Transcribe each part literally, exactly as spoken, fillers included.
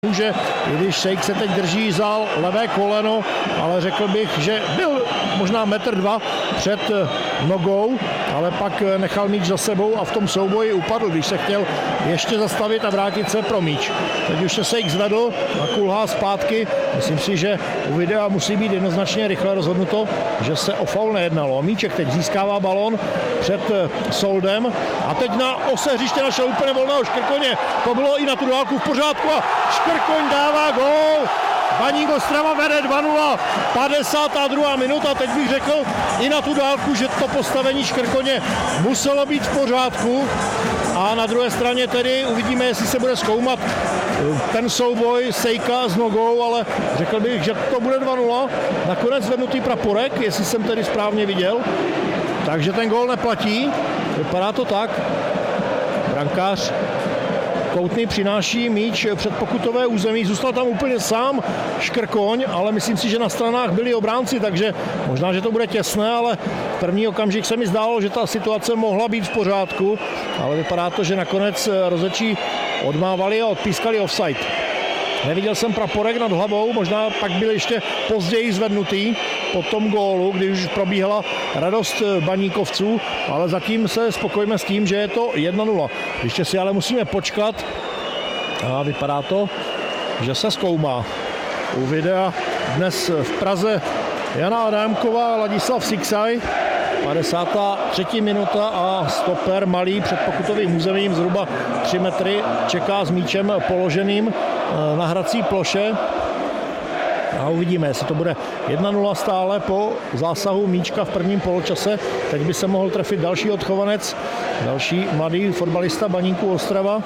Může, i když Sejk se teď drží za levé koleno, ale řekl bych, že byl možná metr dva před nogou, ale pak nechal míč za sebou a v tom souboji upadl, když se chtěl ještě zastavit a vrátit se pro míč. Teď už se Sejk zvedl a kulhá zpátky. Myslím si, že u videa musí být jednoznačně rychle rozhodnuto, že se o faul nejednalo. Míček teď získává balón před Soldem a teď na ose hřiště našel úplně volného Škrkoně. To bylo i na tu dálku v pořádku a Škrkoň dává gól. Baník Ostrava vede dva nula, padesátá druhá minuta, teď bych řekl i na tu dálku, že to postavení Škrkoně muselo být v pořádku. A na druhé straně tedy uvidíme, jestli se bude zkoumat ten souboj Sejka s nogou, ale řekl bych, že to bude dva nula. Nakonec zvednutý praporek, jestli jsem tedy správně viděl. Takže ten gól neplatí, vypadá to tak. Brankář Koutný přináší míč před pokutové území, zůstal tam úplně sám Škrkoň, ale myslím si, že na stranách byli obránci, takže možná, že to bude těsné, ale v první okamžik se mi zdálo, že ta situace mohla být v pořádku, ale vypadá to, že nakonec rozhodčí odmávali a odpískali offside. Neviděl jsem praporek nad hlavou, možná pak byl ještě později zvednutý po tom gólu, kdy už probíhala radost baníkovců, ale zatím se spokojíme s tím, že je to jedna nula. Ještě si ale musíme počkat a vypadá to, že se zkoumá. U videa dnes v Praze Jana Adámková a Ladislav Siksaj, padesátá třetí minuta a stoper malý před pokutovým územím, zhruba tři metry, čeká s míčem položeným na hrací ploše. A uvidíme, jestli to bude jedna nula stále po zásahu míčka v prvním poločase. Teď by se mohl trefit další odchovanec, další mladý fotbalista Baníku Ostrava.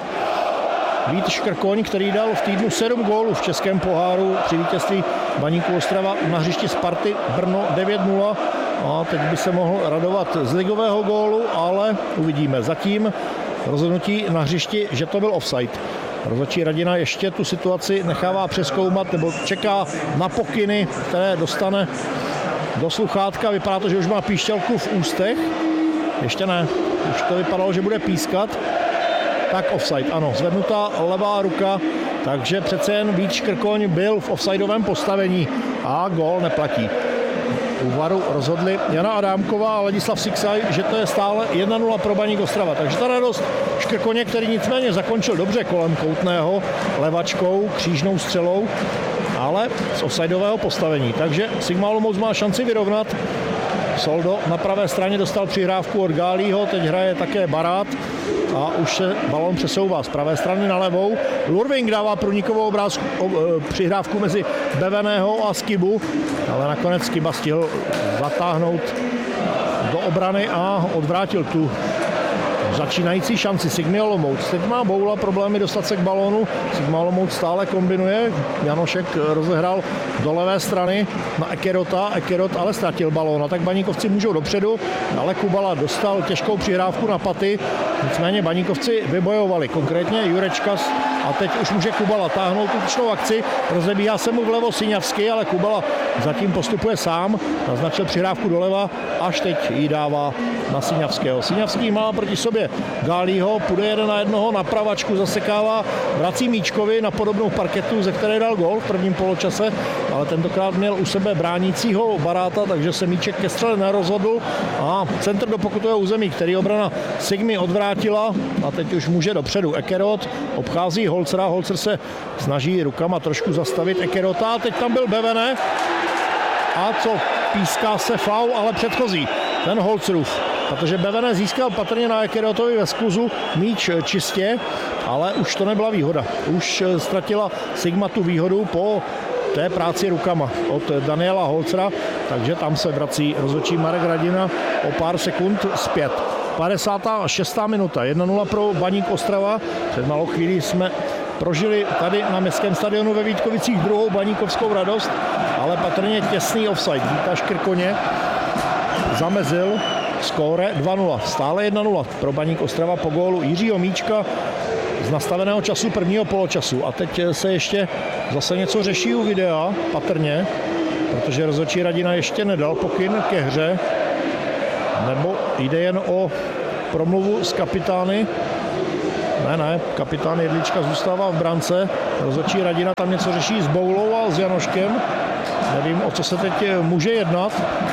Vít Škrkoň, který dal v týdnu sedm gólů v českém poháru při vítězství Baníku Ostrava na hřišti Sparty Brno devět nula. A teď by se mohl radovat z ligového gólu, ale uvidíme. Zatím rozhodnutí na hřišti, že to byl offside. Rozhodčí Radina ještě tu situaci nechává přezkoumat nebo čeká na pokyny, které dostane do sluchátka. Vypadá to, že už má píšťalku v ústech. Ještě ne. Už to vypadalo, že bude pískat. Tak offside, ano. Zvednutá levá ruka, takže přece jen Vít Škrkoň byl v offsideovém postavení a gól neplatí. U varu rozhodli Jana Adámková a Ladislav Siksaj, že to je stále jedna nula pro Baník Ostrava. Takže ta radost Škrkoně, který nicméně zakončil dobře kolem Koutného, levačkou, křížnou střelou, ale z offsideového postavení. Takže Sigma Olomouc má šanci vyrovnat. Soldo na pravé straně dostal přihrávku od Gálího, teď hraje také Barát a už se balón přesouvá z pravé strany na levou. Lurving dává průnikovou obrázku, o, e, přihrávku mezi Beveného a Skibu, ale nakonec Skiba stihl zatáhnout do obrany a odvrátil tu začínající šanci Sigmy Olomouc. Teď má Boula problémy dostat se k balónu. Sigma Olomouc stále kombinuje. Janošek rozehrál do levé strany na Ekerota. Ekerot ale ztratil balón. A tak Baníkovci můžou dopředu, ale Kubala dostal těžkou přihrávku na paty. Nicméně Baníkovci vybojovali. Konkrétně Jurečkas a teď už může Kubala táhnout útočnou akci. Rozebíhá se mu vlevo Siňavský, ale Kubala zatím postupuje sám. Naznačil přihrávku doleva, až teď ji dává na Siňavského. Siňavský má proti sobě Gálího, půjde jeden na jednoho, na pravačku zasekává, vrací míčkovi na podobnou parketu, ze které dal gól v prvním poločase, ale tentokrát měl u sebe bránícího Baráta, takže se míček ke střele nerozhodl a centr do pokutového území, který obrana Sigmy odvrátila a teď už může dopředu. Ekerot obchází Holcera, Holcer se snaží rukama trošku zastavit Ekerota a teď tam byl Bevene a co píská se faul, ale předchozí, ten Holcerův. Protože Bevene získal patrně na Ekerotovi ve skluzu míč čistě, ale už to nebyla výhoda. Už ztratila Sigma tu výhodu po té práci rukama od Daniela Holcera, takže tam se vrací rozhodčí Marek Radina o pár sekund zpět. padesátá šestá minuta, jedna nula pro Baník Ostrava. Před malou chvílí jsme prožili tady na městském stadionu ve Vítkovicích druhou baníkovskou radost, ale patrně těsný offside. Víta Škrkoně zamezil skóre dva nula. Stále jedna nula pro Baník Ostrava po gólu Jiřího Míčka z nastaveného času prvního poločasu. A teď se ještě zase něco řeší u videa, patrně, protože rozhodčí Radina ještě nedal pokyn ke hře, nebo jde jen o promluvu s kapitány Ne, ne, kapitán Jedlička zůstává v brance. Rozhodčí Radina tam něco řeší s Boulou a s Janoškem. Nevím, o co se teď může jednat.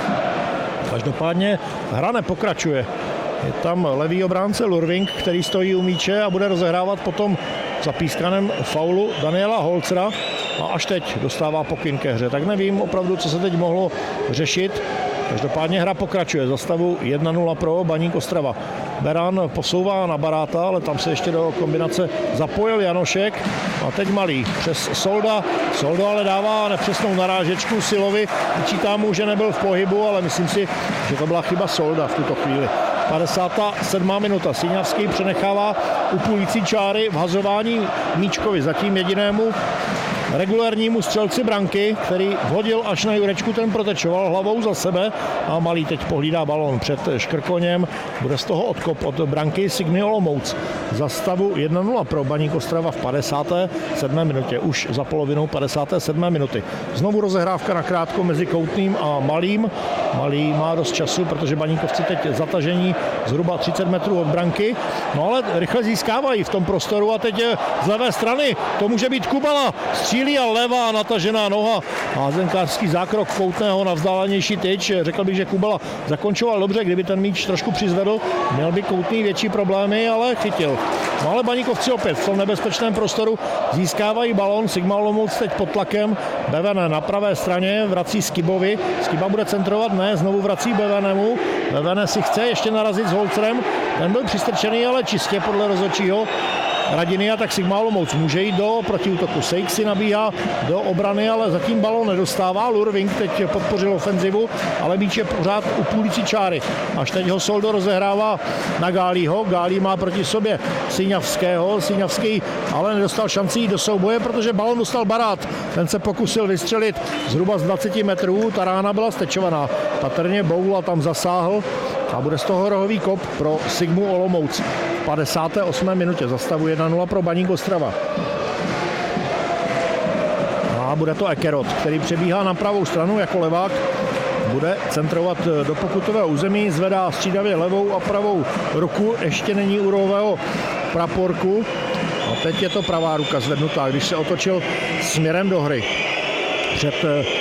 Každopádně hra nepokračuje. Je tam levý obránce Lurving, který stojí u míče a bude rozehrávat potom za pískaném faulu Daniela Holcera a až teď dostává pokyn ke hře. Tak nevím opravdu, co se teď mohlo řešit. Každopádně hra pokračuje za stavu jedna nula pro Baník Ostrava. Beran posouvá na Baráta, ale tam se ještě do kombinace zapojil Janošek. A teď Malý přes Solda. Soldo ale dává nepřesnou narážečku Silovi. Vyčítá mu, že nebyl v pohybu, ale myslím si, že to byla chyba Solda v tuto chvíli. padesátá sedmá minuta. Síňavský přenechává u půlící čáry vhazování míčkovi, zatím jedinému regulérnímu střelci branky, který vhodil až na Jurečku, ten protečoval hlavou za sebe a Malý teď pohlídá balón před Škrkoněm. Bude z toho odkop od branky Sigmy Olomouc. Za stavu jedna nula pro Baník Ostrava v padesáté sedmé minutě. Už za polovinou padesáté sedmé minuty. Znovu rozehrávka na krátko mezi Koutným a Malým. Malý má dost času, protože Baníkovci teď zatažení zhruba třicet metrů od branky. No ale rychle získávají v tom prostoru a teď z levé strany to může být Kubala. Střílí a levá natažená noha. Házenkářský zákrok Koutného na vzdálenější tyč. Řekl bych, že Kubala zakončoval dobře, kdyby ten míč trošku přizvedl. Měl by Koutný větší problémy, ale chytil. No ale Baníkovci opět v tom nebezpečném prostoru získávají balón. Sigma Olomouc teď pod tlakem. Bevene na pravé straně vrací Skibovi. Skiba bude centrovat, ne, znovu vrací Bevenemu. Bevene si chce ještě narazit s Holcerem. Ten byl přistrčený, ale čistě podle rozhodčího Radiny, a tak Sigma Olomouc může jít do protiútoku. Sejk si nabíhá do obrany, ale zatím balón nedostává. Lurving teď podpořil ofenzivu, ale míč je pořád u půlící čáry. Až teď ho Soldo rozehrává na Gálího. Gálí má proti sobě Síňavského. Síňavský ale nedostal šanci jít do souboje, protože balón dostal Barát. Ten se pokusil vystřelit zhruba z dvaceti metrů. Ta rána byla stečovaná. Patrně Boula tam zasáhl a bude z toho rohový kop pro Sigmu Olomouc. V padesáté osmé minutě za stavu jedna nula pro Baník Ostrava. A bude to Ekerot, který přebíhá na pravou stranu jako levák. Bude centrovat do pokutového území, zvedá střídavě levou a pravou ruku, ještě není u rohového praporku. A teď je to pravá ruka zvednutá, když se otočil směrem do hry. Před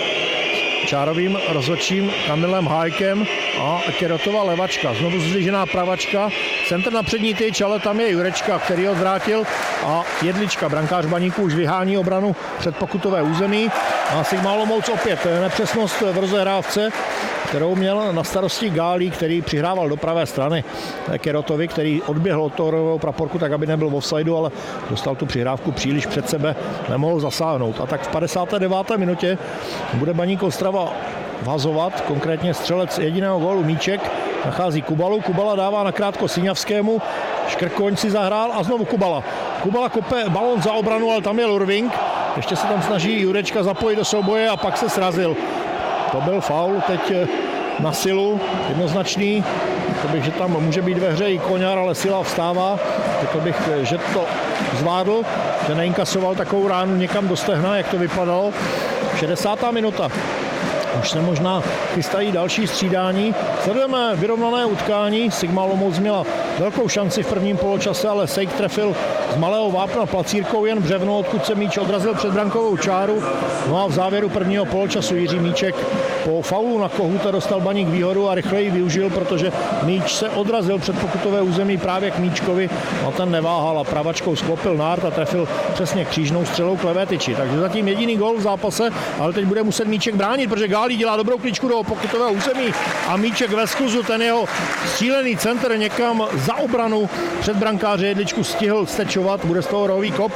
čárovým rozhodčím Kamilem Hájkem a Kerotova levačka. Znovu zdvižená pravačka. Centr na přední tyč, ale tam je Jurečka, který ho zvrátil a Jedlička, brankář Baníku, už vyhání obranu před pokutové území. A Sigma Olomouc opět nepřesnost v rozehrávce, kterou měl na starosti Gálí, který přihrával do pravé strany Kerotovi, který odběhl od toho praporku, tak aby nebyl v offsideu, ale dostal tu přihrávku příliš před sebe, nemohl zasáhnout. A tak v padesáté deváté minutě bude Baník Ostrava vhazovat, konkrétně střelec jediného gólu Míček, nachází Kubalu, Kubala dává nakrátko Síňavskému, Škrkoň si zahrál a znovu Kubala. Kubala kope balón za obranu, ale tam je Lurving, ještě se tam snaží Jurečka zapojit do souboje a pak se srazil. To byl faul teď na silu, jednoznačný. Řekl bych, že tam může být ve hře i Koňar, ale Sila vstává. Řekl bych, že to zvládl, že neinkasoval takovou ránu někam do stehna, jak to vypadalo. šedesátá minuta. Už se možná chystají další střídání. Sledujeme vyrovnané utkání. Sigma Olomouc měla velkou šanci v prvním poločase, ale Sejk trefil z malého vápna placírkou jen břevno, odkud se míč odrazil před brankovou čáru. No a v závěru prvního poločasu Jiří Míček po faulu na Kohouta dostal Baník výhodu a rychleji využil, protože míč se odrazil před pokutové území právě k Míčkovi. No ten neváhal a pravačkou sklopil nárt a trefil přesně křížnou střelou k levé tyči. Takže zatím jediný gól v zápase, ale teď bude muset Míček bránit, protože Gálí dělá dobrou kličku do pokutového území a Míček ve skluzu, ten jeho střílený centr někam za obranu před brankáře Jedličku stihl stečovat, bude z toho rohový kop.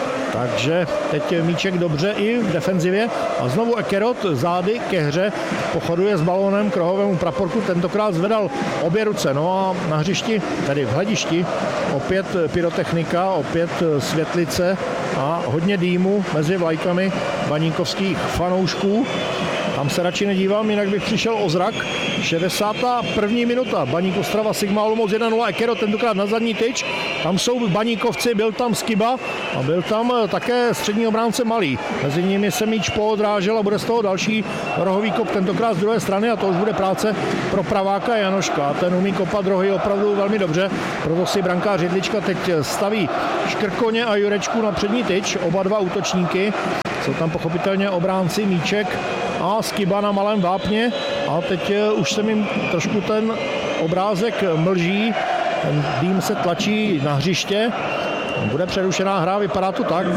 Takže teď Míček dobře i v defenzivě a znovu Ekerot zády ke hře, pochoduje s balónem k rohovému praporku, tentokrát zvedal obě ruce. No a na hřišti, tedy v hledišti, opět pyrotechnika, opět světlice a hodně dýmu mezi vlajkami baníkovských fanoušků. tam se radši nedívám, jinak bych přišel o zrak. šedesátá první minuta, Baník Ostrava Sigma Olomouc jedna nula, Ekero tentokrát na zadní tyč, tam jsou baníkovci, byl tam Skiba a byl tam také střední obránce Malý. Mezi nimi se míč poodrážel a bude z toho další rohový kop, tentokrát z druhé strany, a to už bude práce pro praváka Janoška. Ten umí kopat rohy opravdu velmi dobře, proto si brankář Jedlička teď staví Škrkoně a Jurečku na přední tyč, oba dva útočníky. Jsou tam pochopitelně obránci Míček a Skiba na malém vápně a teď už se mi trošku ten obrázek mlží, ten dým se tlačí na hřiště. Bude přerušená hra, vypadá to tak.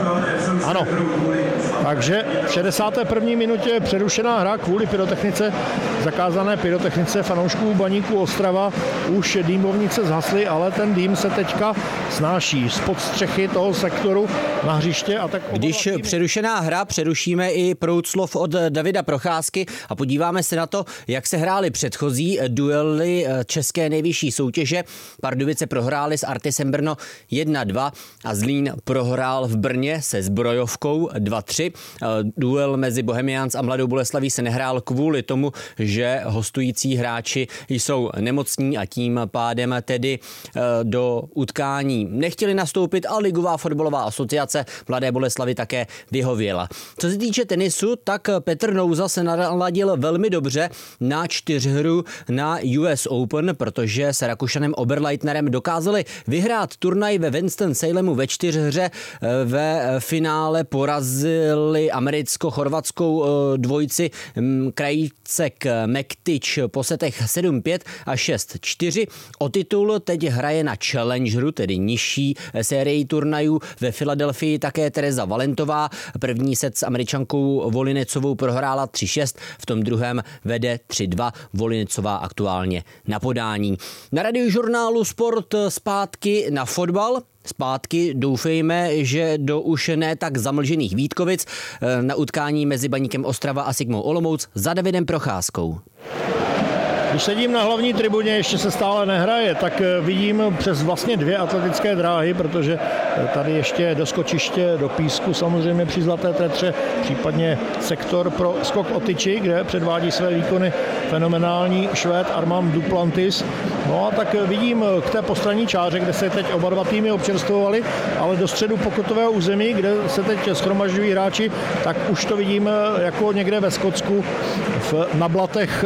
Ano, takže v šedesáté první minutě přerušená hra kvůli pyrotechnice, zakázané pyrotechnice fanoušků Baníku Ostrava. Už dýmovnice zhasly, ale ten dým se teďka snáší spod střechy toho sektoru na hřiště. A tak Když týmy... přerušená hra, přerušíme i proud slov od Davida Procházky a podíváme se na to, jak se hrály předchozí duely české nejvyšší soutěže. Pardubice prohrály s Artisem Brno jedna dva a Zlín prohrál v Brně se Zbrojovkou dva tři. Duel mezi Bohemians a Mladou Boleslaví se nehrál kvůli tomu, že hostující hráči jsou nemocní a tím pádem tedy do utkání nechtěli nastoupit a Ligová fotbalová asociace Mladé Boleslavy také vyhověla. Co se týče tenisu, tak Petr Nouza se naladil velmi dobře na čtyřhru na U S Open, protože s Rakušanem Oberleitnerem dokázali vyhrát turnaj ve Winston-Salemu ve čtyřhře. Ve finále porazili americko-chorvatskou dvojici Krajicek Mektič po setech sedm pět a šest čtyři. O titul teď hraje na Challengeru, tedy nižší sérii turnajů. Ve Filadelfii také Tereza Valentová. První set s Američankou Volinecovou prohrála tři šest, v tom druhém vede tři dva. Volinecová aktuálně na podání. Na Radiožurnálu Sport zpátky na fotbal. Zpátky doufejme, že do už ne tak zamlžených Vítkovic na utkání mezi Baníkem Ostrava a Sigmou Olomouc za Davidem Procházkou. Když sedím na hlavní tribuně, ještě se stále nehraje, tak vidím přes vlastně dvě atletické dráhy, protože tady ještě do skočiště, do písku samozřejmě při Zlaté Tetře, případně sektor pro skok o tyči, kde předvádí své výkony fenomenální Švéd Armand Duplantis. No a tak vidím k té postranní čáře, kde se teď oba dva týmy občerstvovali, ale do středu pokutového území, kde se teď shromažďují hráči, tak už to vidím jako někde ve Skotsku v, na blatech.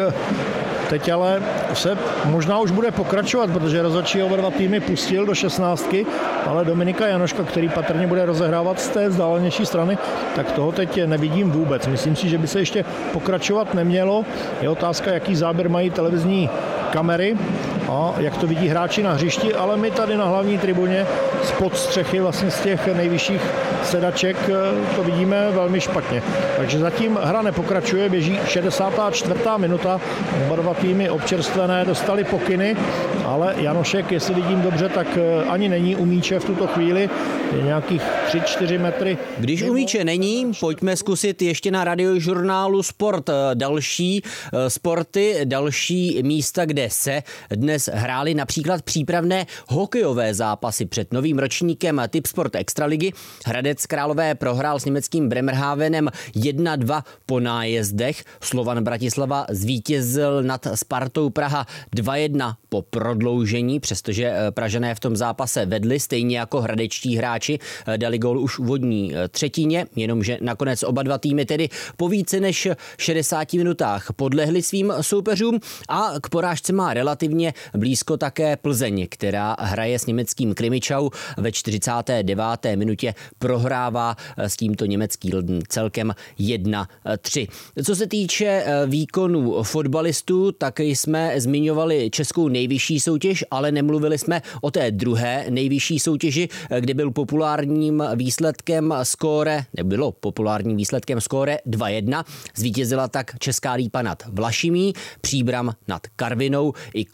Teď ale se možná už bude pokračovat, protože rozhodčí oba dva týmy pustil do šestnáctky, ale Dominika Janoška, který patrně bude rozehrávat z té vzdálenější strany, tak toho teď nevidím vůbec. Myslím si, že by se ještě pokračovat nemělo. Je otázka, jaký záběr mají televizní kamery a jak to vidí hráči na hřišti, ale my tady na hlavní tribuně spod střechy vlastně z těch nejvyšších sedaček to vidíme velmi špatně. Takže zatím hra nepokračuje, běží šedesátá čtvrtá minuta, oba dva týmy občerstvené dostali pokyny, ale Janošek, jestli vidím dobře, tak ani není u míče v tuto chvíli, je nějakých tři čtyři metry. Když u míče není, pojďme zkusit ještě na Radiožurnálu Sport další sporty, další místa, kde se dnes hrály například přípravné hokejové zápasy před novým ročníkem Tipsport Extraligy. Hradec Králové prohrál s německým Bremerhavenem jedna dva po nájezdech. Slovan Bratislava zvítězil nad Spartou Praha dva jedna po prodloužení, přestože Pražané v tom zápase vedli, stejně jako hradečtí hráči dali gól už v úvodní třetině, jenomže nakonec oba dva týmy tedy po více než šedesáti minutách podlehli svým soupeřům a k porážce má relativně blízko také Plzeň, která hraje s německým Krimičau ve čtyřicáté deváté minutě prohrává s tímto německý Lden celkem jedna tři. Co se týče výkonů fotbalistů, tak jsme zmiňovali českou nejvyšší soutěž, ale nemluvili jsme o té druhé nejvyšší soutěži, kde byl populárním výsledkem skóre, nebylo populárním výsledkem skóre dva jedna. Zvítězila tak Česká Lípa nad Vlašimí, Příbram nad Karvinou i Kroměříž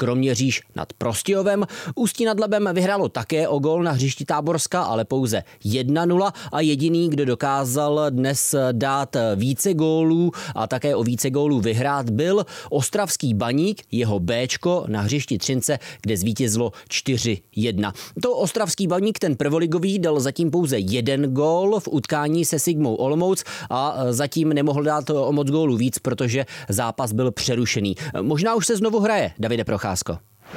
Kříž nad Prostějovem. Ústí nad Labem vyhrálo také o gól na hřišti Táborska, ale pouze jedna nula a jediný, kdo dokázal dnes dát více gólů a také o více gólů vyhrát, byl ostravský Baník, jeho Béčko na hřišti Třince, kde zvítězilo čtyři jedna. To ostravský Baník, ten prvoligový, dal zatím pouze jeden gól v utkání se Sigmou Olomouc a zatím nemohl dát o moc gólů víc, protože zápas byl přerušený. Možná už se znovu hraje, Davide Procházko.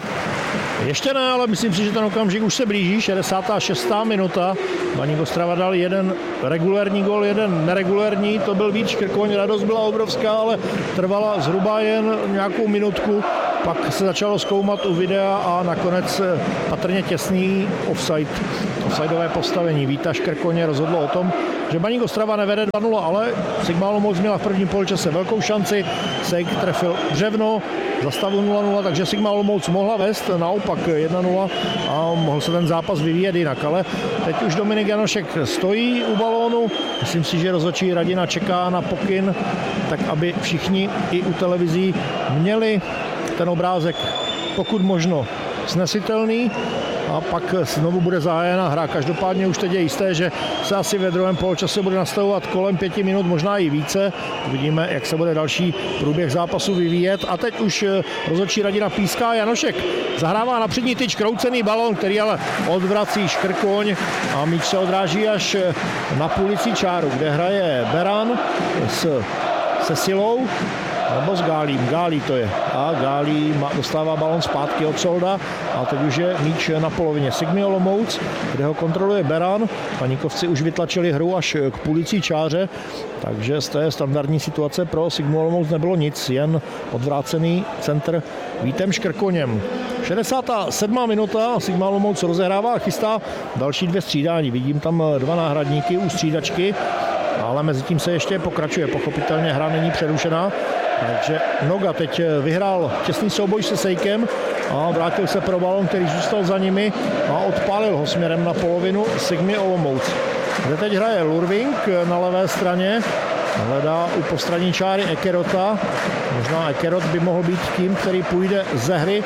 Ještě ne, ale myslím si, že ten okamžik už se blíží. šedesátá šestá minuta. Baník Ostrava dal jeden regulérní gól, jeden neregulérní. To byl víc Škrkoň, radost byla obrovská, ale trvala zhruba jen nějakou minutku. Pak se začalo zkoumat u videa a nakonec patrně těsný offside, offsideové postavení. Víta Škrkoně rozhodlo o tom, že Baník Ostrava nevede dva nula, ale Sigma Olomouc měla v prvním poločase velkou šanci. Sejk trefil břevno za stavu nula nula, takže Sigma Olomouc mohla vést naopak jedna nula a mohl se ten zápas vyvíjet jinak. Ale teď už Dominik Janošek stojí u balónu. Myslím si, že rozhodčí Radina čeká na pokyn, tak aby všichni i u televizí měli ten obrázek pokud možno snesitelný a pak znovu bude zahájena hra. Každopádně už teď je jisté, že se asi ve druhém poločase bude nastavovat kolem pěti minut, možná i více. Uvidíme, jak se bude další průběh zápasu vyvíjet. A teď už rozhodčí Radina píská. Janošek zahrává na přední tyč kroucený balón, který ale odvrací Škrkoň a míč se odráží až na půlicí čáru, kde hraje Beran s, se silou. Nebo s Gálím. Gálí to je. A Gálí dostává balon zpátky od Solda a teď už je míč na polovině Sigmy Olomouc, kde ho kontroluje Beran. Baníkovci už vytlačili hru až k půlicí čáře, takže z té standardní situace pro Sigmu Olomouc nebylo nic, jen odvrácený centr Vítem Škrkoněm. šedesátá sedmá minuta, Sigma Olomouc rozehrává a chystá další dvě střídání. Vidím tam dva náhradníky u střídačky, ale mezi tím se ještě pokračuje. Pochopitelně hra není přerušená. Takže Noga teď vyhrál těsný souboj se Sejkem a vrátil se pro balon, který zůstal za nimi a odpálil ho směrem na polovinu Sigmy Olomouc. Kde teď hraje Lurving na levé straně, hledá u postranní čáry Ekerota. Možná Ekerot by mohl být tím, který půjde ze hry.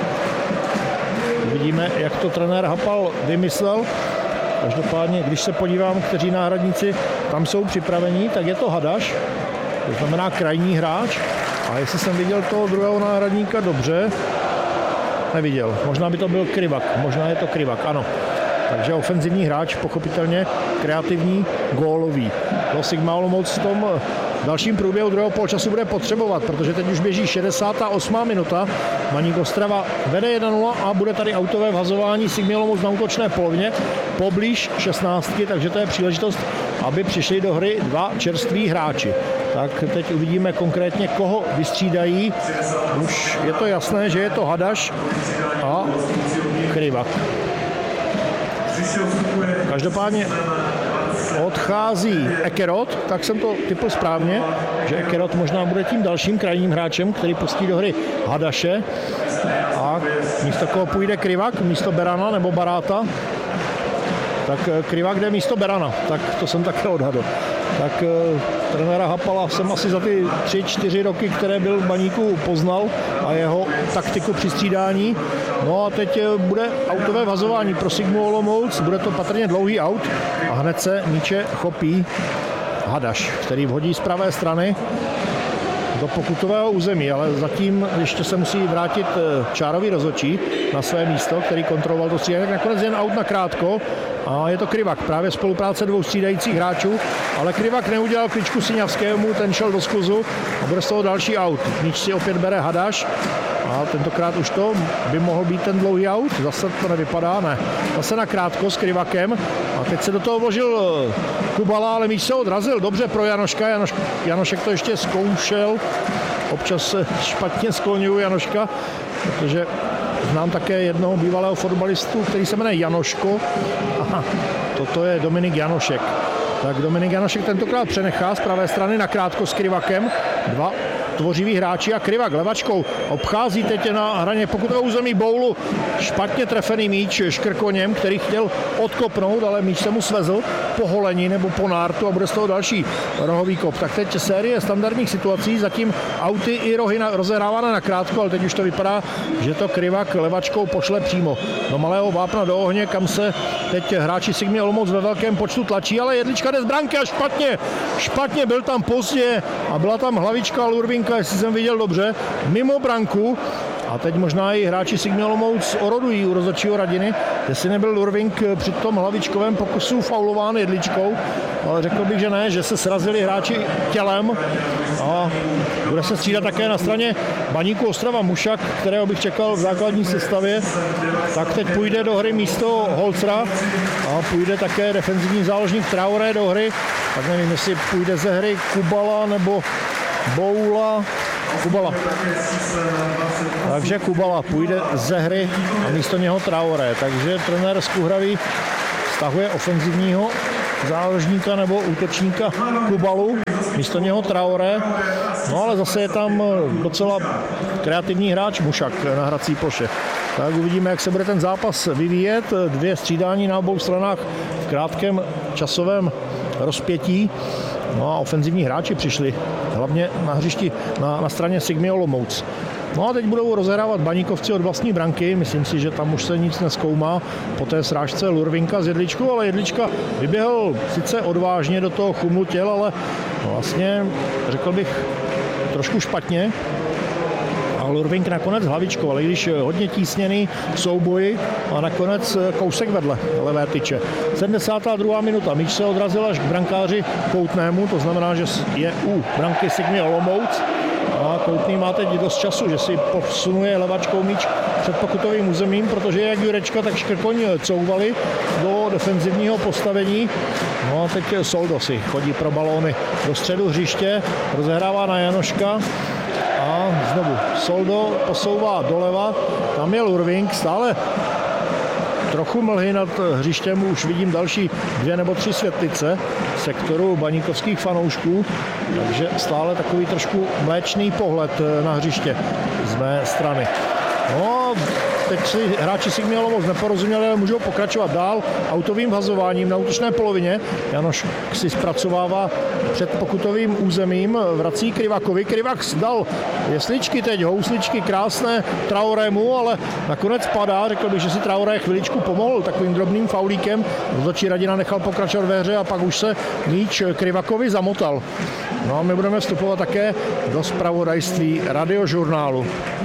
Uvidíme, jak to trenér Hapal vymyslel. Každopádně, když se podívám, kteří náhradníci tam jsou připravení, tak je to Hadaš, to znamená krajní hráč. A jestli jsem viděl toho druhého náhradníka dobře, neviděl. Možná by to byl Krivak, možná je to Krivak, ano. Takže ofenzivní hráč, pochopitelně kreativní, gólový. To Sigma Olomouc v tom dalším průběhu druhého poločasu bude potřebovat, protože teď už běží šedesátá osmá minuta. Baník Ostrava vede jedna nula a bude tady autové vhazování Sigmy Olomouc na útočné polovině poblíž šestnáctky, takže to je příležitost, aby přišli do hry dva čerství hráči. Tak teď uvidíme konkrétně, koho vystřídají. Už je to jasné, že je to Hadaš a Krivak. Každopádně odchází Ekerot, tak jsem to typl správně, že Ekerot možná bude tím dalším krajním hráčem, který pustí do hry Hadaše. A místo koho půjde Krivak, místo Berana nebo Baráta. Tak Krivak jde místo Berana, tak to jsem také odhadl. Tak trenéra Hapala jsem asi za ty tři, čtyři roky, které byl v Baníku, poznal a jeho taktiku při střídání. No a teď bude autové vazování pro Sigmu Olomouc, bude to patrně dlouhý aut a hned se míče chopí Hadaš, který vhodí z pravé strany do pokutového území, ale zatím ještě se musí vrátit čárový rozhodčí na své místo, který kontroloval to střídání. Nakonec jen aut na krátko a je to Krivak, právě spolupráce dvou střídajících hráčů, ale Krivak neudělal kličku Siňavskému, ten šel do skluzu a bude z toho další aut. Míč si opět bere Hadaš a tentokrát už to by mohl být ten dlouhý aut, zase to nevypadá, ne. Zase na krátko s Krivakem a teď se do toho vložil Kubala, ale míč se odrazil dobře pro Janoška. Janoš, Janošek to ještě zkoušel, občas se špatně skloňuju Janoška, protože znám také jednoho bývalého fotbalistu, který se jmenuje Janoško. Aha, toto je Dominik Janošek. Tak Dominik Janošek tentokrát přenechá z pravé strany na krátko s Krivakem. Dva tvořiví hráči a Krivak levačkou obchází teď na hraně pokutového území Boulu. Špatně trefený míč Škrkoněm, který chtěl odkopnout, ale míč se mu svezl po holení nebo po nártu a bude z toho další rohový kop. Tak teď série standardních situací, zatím auty i rohy na, rozehrávána na krátko, ale teď už to vypadá, že to Krivak levačkou pošle přímo do malého vápna do ohně, kam se teď hráči Sigmy Olomouc ve velkém počtu tlačí, ale Jedlička jde z branky a špatně, špatně byl tam pozdě a byla tam hlavička Lurvinka, jestli jsem viděl dobře, mimo branku. A teď možná i hráči Sigmy Olomouc orodují u rozhodčího Radiny, jestli nebyl Lurvink při tom hlavičkovém pokusu faulován Jedličkou, ale řekl bych, že ne, že se srazili hráči tělem a bude se střídat také na straně Baníku Ostrava Mušak, kterého bych čekal v základní sestavě, tak teď půjde do hry místo Holcera a půjde také defenzivní záložník Traoré do hry, tak nevím, jestli půjde ze hry Kubala nebo Boula. Kubala. Takže Kubala půjde ze hry a místo něho Traoré. Takže trenér Skuhravý stahuje ofenzivního záložníka nebo útočníka Kubalu, místo něho Traoré. No ale zase je tam docela kreativní hráč Mušak na hrací ploše. Tak uvidíme, jak se bude ten zápas vyvíjet. Dvě střídání na obou stranách v krátkém časovém rozpětí. No a ofenzivní hráči přišli, hlavně na hřišti na, na straně Sigmy Olomouc. No a teď budou rozehrávat Baníkovci od vlastní branky, myslím si, že tam už se nic nezkoumá po té srážce Lurvinka s Jedličkou, ale Jedlička vyběhl sice odvážně do toho chumlu těl, ale vlastně, řekl bych, trošku špatně. Lurvink nakonec hlavičkou, ale když hodně tísněný v souboji a nakonec kousek vedle levé tyče. sedmdesátá druhá minuta, míč se odrazil až k brankáři Koutnému, to znamená, že je u branky Sigmy Olomouc a Koutný má teď dost času, že si posunuje levačkou míč před pokutovým územím, protože jak Jurečka, tak Škrkoň couvali do defenzivního postavení. No a teď Soldo si chodí pro balóny do středu hřiště, rozehrává na Janoška. A znovu Soldo posouvá doleva, tam je Lurvink, stále trochu mlhy nad hřištěm, už vidím další dvě nebo tři světlice v sektoru baníkovských fanoušků, takže stále takový trošku mléčný pohled na hřiště z mé strany. No, teď si hráči Sigmy Olomouc neporozuměli, ale můžou pokračovat dál autovým vhazováním na útočné polovině. Janoš si zpracovává před pokutovým územím, vrací Krivakovi. Krivak dal jesličky teď, housličky krásné Traorému, ale nakonec padá. Řekl bych, že si Traoré chviličku pomohl takovým drobným faulíkem. Rozhodčí Radina nechal pokračovat ve hře a pak už se míč Krivakovi zamotal. No a my budeme vstupovat také do zpravodajství Radiožurnálu.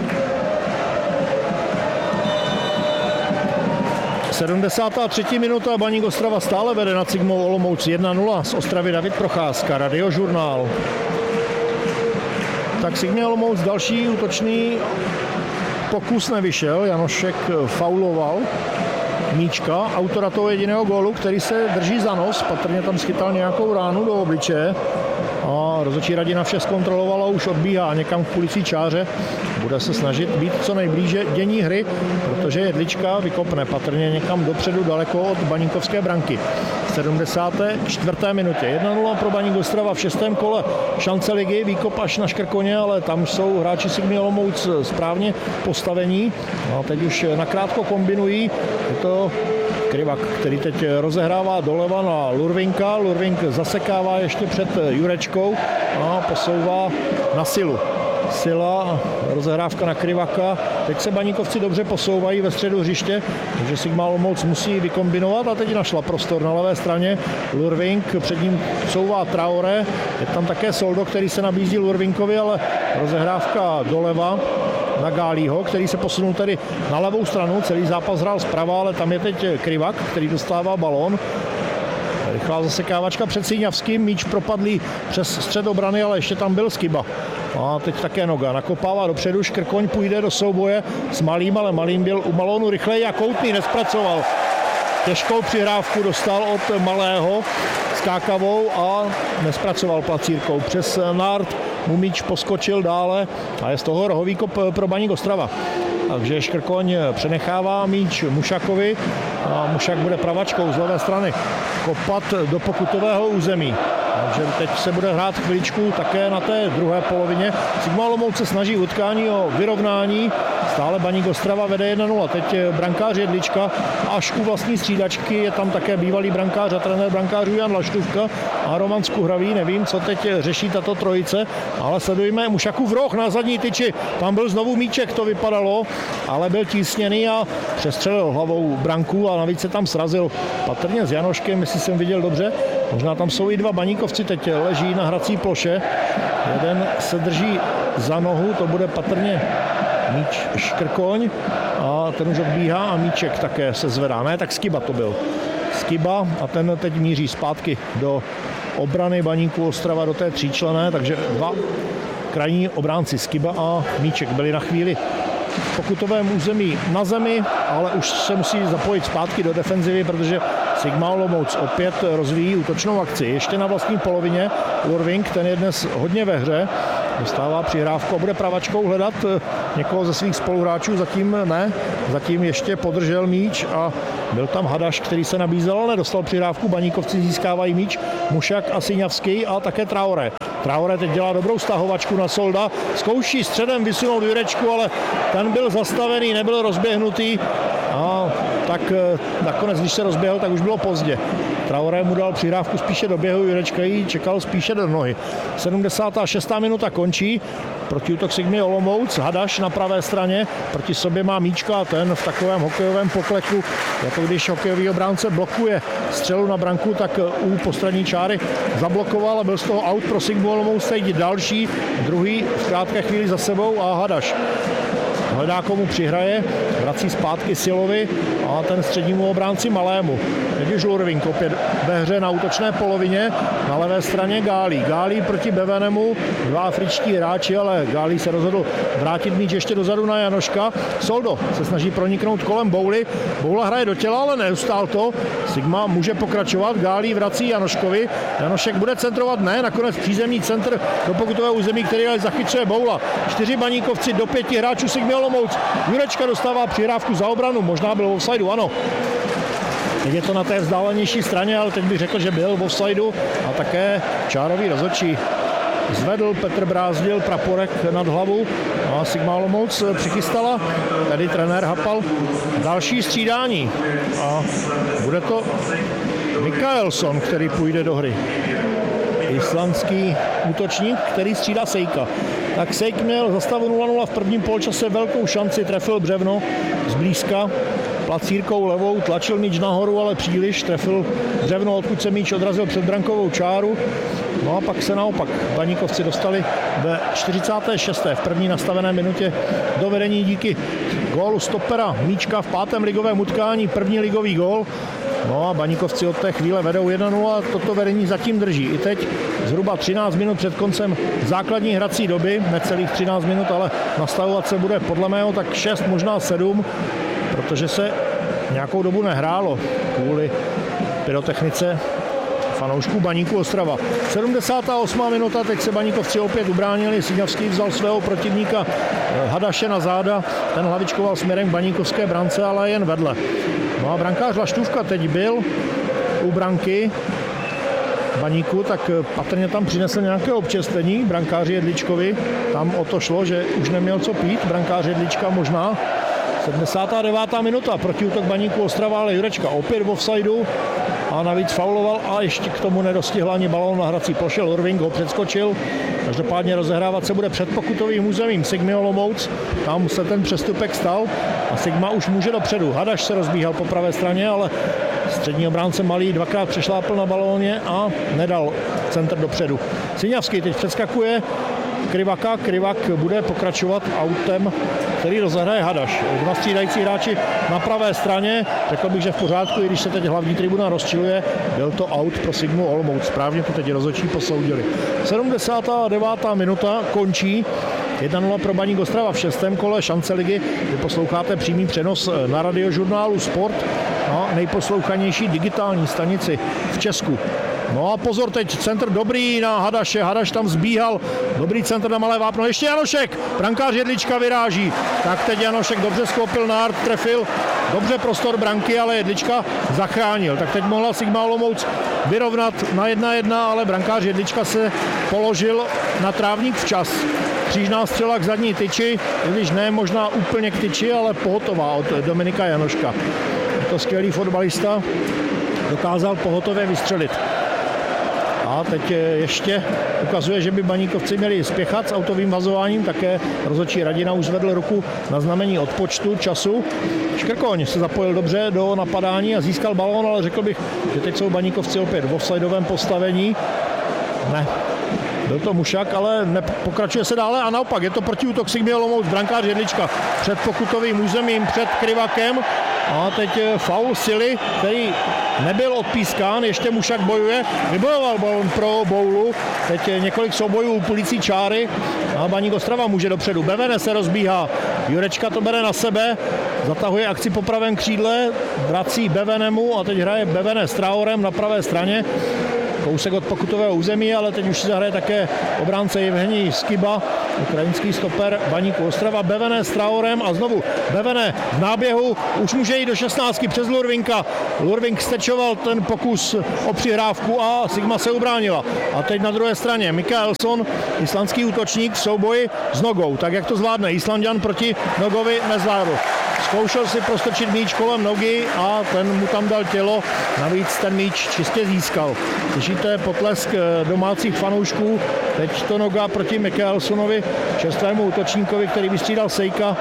sedmdesátá třetí minuta, Baník Ostrava stále vede nad Sigmou Olomouc jedna nula, z Ostravy David Procházka, Radiožurnál. Tak Sigmě Olomouc další útočný pokus nevyšel, Janošek fauloval míčka, autora toho jediného gólu, který se drží za nos, patrně tam schytal nějakou ránu do obličeje. A rozhodčí Radina vše zkontrolovala, už odbíhá někam k kulicí čáře. Bude se snažit být co nejblíže dění hry, protože Jedlička vykopne patrně někam dopředu daleko od baníkovské branky. V sedmdesáté čtvrté minutě jedna nula pro Baník Ostrava v šestém kole šance ligy, výkop až na Škrkoně, ale tam jsou hráči Sigmy Olomouc správně postavení. A teď už nakrátko kombinují. Je to Krivak, který teď rozehrává doleva na Lurvinka. Lurvink zasekává ještě před Jurečkou a posouvá na Silu. Sila, rozehrávka na Krivaka. Teď se Baníkovci dobře posouvají ve středu hřiště, takže Sigma Olomouc musí vykombinovat a teď našla prostor na levé straně. Lurvink, před ním souvá Traoré. Je tam také Soldo, který se nabízí Lurvinkovi, ale rozehrávka doleva na Gálího, který se posunul tedy na levou stranu. Celý zápas hrál zprava, ale tam je teď Krivak, který dostává balón. Rychlá zasekávačka před Síňavským, míč propadlý přes střed obrany, ale ještě tam byl Skiba. A teď také noga, nakopává dopředu, Škrkoň půjde do souboje s Malým, ale Malým byl u balónu rychleji a Koutný nespracoval. Těžkou přihrávku dostal od Malého skákavou a nespracoval placírkou. Přes nárt mu míč poskočil dále a je z toho rohový kop pro Baník Ostrava. Takže Škrkoň přenechává míč Mušakovi a Mušak bude pravačkou z levé strany kopat do pokutového území. Takže teď se bude hrát chviličku také na té druhé polovině. Sigma Olomouc se snaží utkání o vyrovnání. Stále Baník Ostrava vede jedna nula. Teď brankář Jedlička až u vlastní střídačky. Je tam také bývalý brankář a trenér brankářů Jan Laštůvka a Roman Skuhravý. Nevím, co teď řeší tato trojice, ale sledujeme Mušakův roh na zadní tyči. Tam byl znovu míček, to vypadalo, ale byl tísněný a přestřelil hlavou branku a navíc se tam srazil patrně s Janoškem, jestli jsem viděl dobře. Možná tam jsou i dva baníkovci, teď leží na hrací ploše. Jeden se drží za nohu, to bude patrně míč Škrkoň a ten už odbíhá a míček také se zvedá. Ne, tak Skiba to byl. Skiba a ten teď míří zpátky do obrany Baníku Ostrava, do té tříčlenné, takže dva krajní obránci Skiba a míček byli na chvíli v pokutovém území na zemi, ale už se musí zapojit zpátky do defenzivy, protože Sigma Olomouc opět rozvíjí útočnou akci. Ještě na vlastní polovině Lurving, ten je dnes hodně ve hře, dostává přihrávku a bude pravačkou hledat někoho ze svých spoluhráčů, zatím ne, zatím ještě podržel míč a byl tam Hadaš, který se nabízel, ale nedostal přihrávku. Baníkovci získávají míč, Mušak a Siňavský a také Traoré. Traoré teď dělá dobrou stahovačku na Solda, zkouší středem vysunout Jurečku, ale ten byl zastavený, nebyl rozběhnutý a tak nakonec, když se rozběhl, tak už bylo pozdě. Traoré mu dal přihrávku spíše do běhu, Jurečka ji čekal spíše do nohy. sedmdesátá šestá minuta končí, protiútok Sigmy Olomouc, Hadaš na pravé straně, proti sobě má míčka a ten v takovém hokejovém pokleku, jako když hokejový obránce blokuje střelu na branku, tak u postranní čáry zablokoval a byl z toho out pro Sigmu Olomouc, teď další, druhý v krátké chvíli za sebou a Hadaš hledá, komu přihraje, vrací zpátky Silovi a ten střednímu obránci Malému. Teď už Lurving opět ve hře na útočné polovině, na levé straně Gálí. Gálí proti Bevenemu, dva afričtí hráči, ale Gálí se rozhodl vrátit míč ještě dozadu na Janoška. Soldo se snaží proniknout kolem Bouly, Boula hraje do těla, ale neustál to. Sigma může pokračovat, Gálí vrací Janoškovi, Janošek bude centrovat, ne, nakonec přízemní centr do pokutového území, který ale zachycuje Boula. Čtyři baníkovci do pěti hráčů Sigmy Olomouc. Jurečka dostává přihrávku za obranu, možná byl v offsideu, ano. Teď je to na té vzdálenější straně, ale teď bych řekl, že byl v offsideu a také čárový rozhodčí zvedl, Petr Brázdil praporek nad hlavu a Sigma Olomouc přichystala, tady trenér Hapal, další střídání a bude to Mikaelson, který půjde do hry. Islandský útočník, který střídá Sejka. Tak Sejk měl za stavu nula nula v prvním poločase velkou šanci, trefil břevno zblízka, placírkou levou, tlačil míč nahoru, ale příliš, trefil břevno, odkud se míč odrazil před brankovou čáru. No a pak se naopak baníkovci dostali ve čtyřicáté šesté v první nastavené minutě do vedení díky gólu stopera Míčka v pátém ligovém utkání, první ligový gól. No a baníkovci od té chvíle vedou jedna nula, toto vedení zatím drží. I teď zhruba třináct minut před koncem základní hrací doby, necelých třináct minut, ale nastavovat se bude podle mého tak šest, možná sedm, protože se nějakou dobu nehrálo kvůli pyrotechnice fanoušků Baníku Ostrava. sedmdesátá osmá minuta, teď se baníkovci opět ubránili, Siňavský vzal svého protivníka Hadaše na záda, ten hlavičkoval směrem k baníkovské brance, ale jen vedle. No a brankář Laštůvka teď byl u branky Baníku, tak patrně tam přinesl nějaké občerstvení brankáři Jedličkovi, tam o to šlo, že už neměl co pít, brankář Jedlička možná. sedmdesátá devátá minuta, protiútok Baníku Ostrava, ale Jurečka opět v offsideu a navíc fauloval a ještě k tomu nedostihl ani balón na hrací ploše, Lurving ho předskočil. Každopádně rozehrávat se bude před pokutovým územím Sigmy Olomouc, tam se ten přestupek stal a Sigma už může dopředu. Hadaš se rozbíhal po pravé straně, ale střední obránce Malý dvakrát přešlápl na balóně a nedal centr dopředu. Siňavský teď přeskakuje Krivaka, Krivak bude pokračovat autem, který rozehraje Hadaš. Dva střídající hráči na pravé straně, řekl bych, že v pořádku, i když se teď hlavní tribuna rozčiluje, byl to out pro Sigmu Olomouc. Správně to teď rozhodčí posoudili. sedmdesátá devátá minuta končí. jedna nula pro Baník Ostrava v šestém kole šance ligy. Vy posloucháte přímý přenos na radiožurnálu Sport na nejposlouchanější digitální stanici v Česku. No a pozor teď, centr dobrý na Hadaše, Hadaš tam zbíhal, dobrý centr na malé vápno, ještě Janošek, brankář Jedlička vyráží, tak teď Janošek dobře skopil nárt, trefil dobře prostor branky, ale Jedlička zachránil. Tak teď mohla Sigma Olomouc vyrovnat na jedna jedna, ale brankář Jedlička se položil na trávník včas. Křížná střela k zadní tyči, když ne možná úplně k tyči, ale pohotová od Dominika Janoška. Je to skvělý fotbalista, dokázal pohotově vystřelit. A teď ještě ukazuje, že by Baníkovci měli spěchat s autovým vazováním, také rozhodčí Radina už zvedl ruku na znamení odpočtu času. Škrkoň se zapojil dobře do napadání a získal balón, ale řekl bych, že teď jsou Baníkovci opět v offsideovém postavení. Ne, byl to Mušak, ale pokračuje se dále a naopak je to protiútok Sigmy Olomouc, brankář Jedlička před pokutovým územím, před Kryvakem. A teď faul Sily, který nebyl odpískán, ještě Mušak bojuje, vybojoval balon pro Boulu, teď několik soubojů u půlící čáry a Baník Ostrava může dopředu. Bevene se rozbíhá, Jurečka to bere na sebe, zatahuje akci po pravém křídle, vrací Bevenemu a teď hraje Bevene s Traorem na pravé straně. Kousek od pokutového území, ale teď už si zahraje také obránce Evgenij Skiba, ukrajinský stoper Baníku Ostrava. Bevene s Traorem a znovu Bevene v náběhu, už může jít do šestnáctky přes Lurvinka. Lurvink stečoval ten pokus o přihrávku a Sigma se ubránila. A teď na druhé straně Mikaelsson, islandský útočník v souboji s nogou. Tak jak to zvládne Islanďan proti Nogovi nezvládl. Zkoušel si prostrčit míč kolem nogy a ten mu tam dal tělo, navíc ten míč čistě získal. Slyšíte potlesk domácích fanoušků, teď to noga proti Mikaelssonovi, čerstvému útočníkovi, který vystřídal Sejka,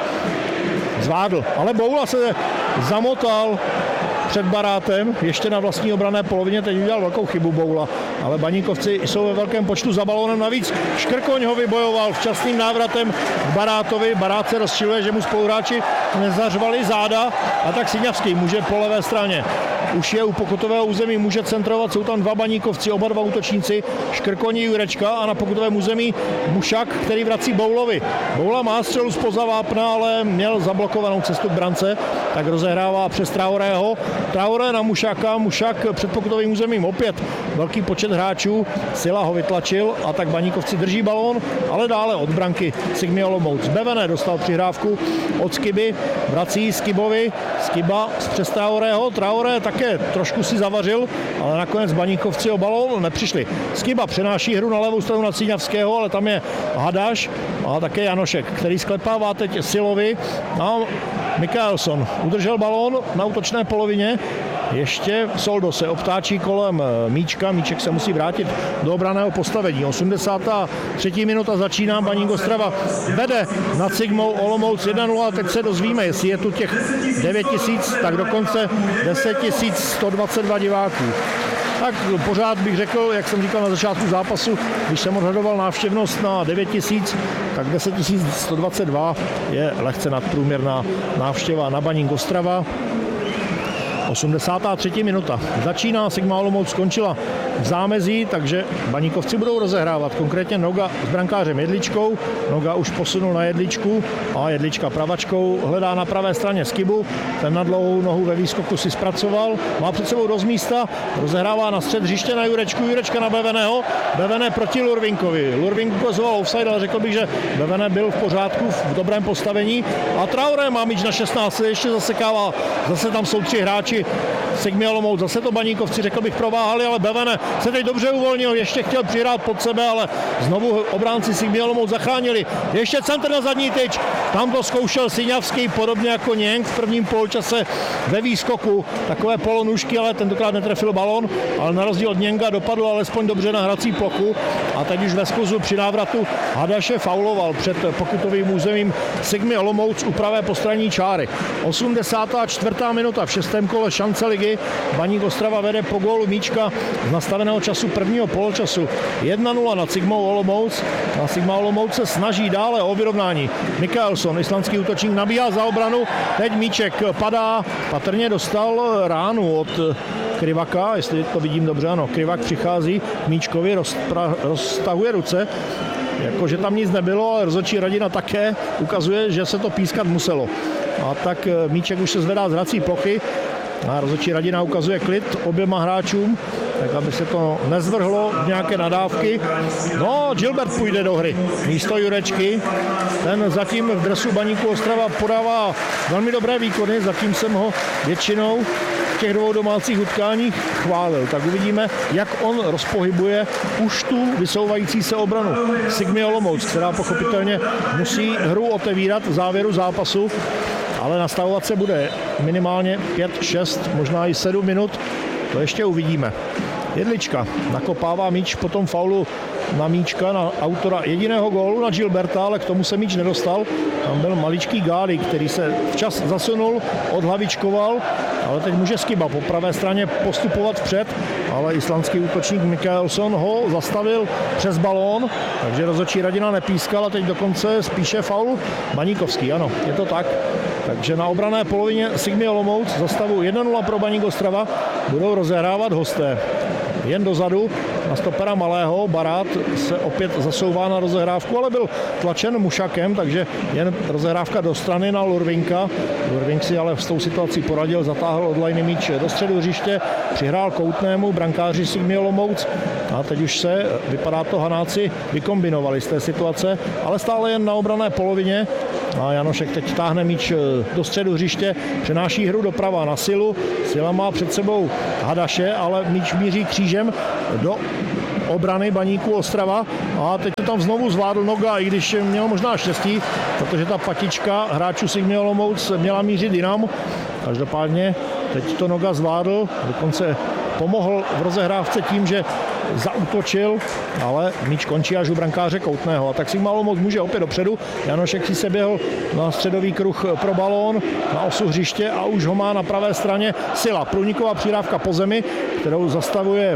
zvládl. Ale Boula se zamotal před barátem, ještě na vlastní obranné polovině, teď udělal velkou chybu Boula, ale Baníkovci jsou ve velkém počtu za balónem, navíc Škrkoň ho vybojoval včasným návratem k Barátovi, Barát se rozčiluje, že mu spoluhráči nezařvali záda a tak Siňavský může po levé straně. Už je u pokutového území, může centrovat, jsou tam dva Baníkovci, oba dva útočníci, Škrkoň Jurečka a na pokutovém území Mušak, který vrací Boulovi. Boula má střelu zpoza vápna, ale měl zablokovanou cestu k brance, tak rozehrává přes Traorého. Traoré na Mušaka, Mušak před pokutovým územím opět velký počet hráčů, Sila ho vytlačil a tak Baníkovci drží balón, ale dále od branky Sigmy Olomouc. Bevene dostal přihrávku od Skiby, vrací Skibovi, Skiba přes Traorého, Traoré také trošku si zavařil, ale nakonec Baníkovci o balón nepřišli. Skiba přenáší hru na levou stranu na Cíňavského, ale tam je Hadaš a také Janošek, který sklepává teď Silovi a Mikaelsson udržel balón na útočné polovině. Ještě Soldo se obtáčí kolem míčka, míček se musí vrátit do obranného postavení. osmdesátá třetí minuta začíná, Baník Ostrava vede nad Sigmou Olomouc jedna nula, teď se dozvíme, jestli je tu těch devět tisíc, tak dokonce deset tisíc sto dvacet dva diváků. Tak pořád bych řekl, jak jsem říkal na začátku zápasu, když jsem odhadoval návštěvnost na devět tisíc, tak deset tisíc sto dvacet dva je lehce nadprůměrná návštěva na Baník Ostrava. osmdesátá třetí minuta. Začíná, Sigma Olomouc skončila v zámezí, takže Baníkovci budou rozehrávat. Konkrétně Noga s brankářem Jedličkou. Noga už posunul na Jedličku a Jedlička pravačkou hledá na pravé straně Skibu. Ten na dlouhou nohu ve výskoku si zpracoval. Má před sebou dost místa. Rozehrává na střed hřiště na Jurečku. Jurečka na Beveného. Bevene proti Lurvinkovi. Lurvink ukazoval offside, ale řekl bych, že Bevene byl v pořádku, v dobrém postavení. A Traoré má míč na šestnáct, ještě zasekává. Zase tam jsou tři hráči Sigmy Olomouc, zase to Baníkovci, řekl bych, prováhali, ale Bevene se teď dobře uvolnil, ještě chtěl přihrát pod sebe, ale znovu obránci Sigmy Olomouc zachránili. Ještě centr na zadní tyč, tam to zkoušel Siňavský, podobně jako Něng v prvním poločase ve výskoku, takové polonůžky, ale tentokrát netrefil balon, ale na rozdíl od Něnga dopadl alespoň dobře na hrací plochu a teď už ve skluzu při návratu Hadaše fauloval před pokutovým územím Sigmy Olomouc u pravé postranní čáry. osmdesátá čtvrtá minuta v šestém kole šance ligy. Baník Ostrava vede po gólu míčka z nastaveného času prvního poločasu jedna nula nad Sigmou Olomouc. A Sigma Olomouc se snaží dále o vyrovnání. Mikaelsson, islandský útočník, nabíhá za obranu. Teď míček padá, patrně dostal ránu od Kryvaka, jestli to vidím dobře, ano. Kryvak přichází k míčkovi, rozpra, roztahuje ruce. Jakože tam nic nebylo, ale rozhodčí Radina také ukazuje, že se to pískat muselo. A tak míček už se zvedá z hrací plochy. A rozhodčí Radina ukazuje klid oběma hráčům tak aby se to nezvrhlo v nějaké nadávky. No, Gilbert půjde do hry. Místo Jurečky. Ten zatím v dresu Baníku Ostrava podává velmi dobré výkony, zatím jsem ho většinou v těch dvou domácích utkáních chválil. Tak uvidíme, jak on rozpohybuje už tu vysouvající se obranu Sigmy Olomouc, která pochopitelně musí hru otevírat v závěru zápasu, ale nastavovat se bude minimálně pět, šest, možná i sedm minut. To ještě uvidíme. Jedlička nakopává míč po tom faulu na Míčka, na autora jediného gólu, na Gilberta, ale k tomu se míč nedostal. Tam byl maličký Gáli, který se včas zasunul, odhlavičkoval, ale teď může Skiba po pravé straně postupovat vpřed, ale islandský útočník Mikaelsson ho zastavil přes balón, takže rozhodčí Radina nepískal a teď dokonce spíše faul Baníkovský, ano, je to tak. Takže na obranné polovině Sigmy Olomouc za stavu jedna nula pro Baník Ostrava budou rozehrávat hosté. Jen dozadu na stopera Malého, Barát se opět zasouvá na rozehrávku, ale byl tlačen Mušakem, takže jen rozehrávka do strany na Lurvinka. Lurvink si ale s tou situací poradil, zatáhl od lajny míč do středu hřiště, přihrál Koutnému, brankáři Sigmy Olomouc a teď už se, vypadá to, Hanáci vykombinovali z té situace, ale stále jen na obranné polovině. A Janošek teď táhne míč do středu hřiště, přenáší hru doprava na Silu. Sila má před sebou Hadaše, ale míč míří křížem do obrany Baníku Ostrava a teď to tam znovu zvládl Noga, i když měl možná štěstí, protože ta patička hráčů Sigmy Olomouc měla mířit jinam. Každopádně teď to Noga zvládl, dokonce pomohl v rozehrávce tím, že zaútočil, ale míč končí až u brankáře Koutného. A tak Sigma Olomouc může opět dopředu. Janošek si se běhl na středový kruh pro balón, na osu hřiště a už ho má na pravé straně Sila. Průniková přírávka po zemi, kterou zastavuje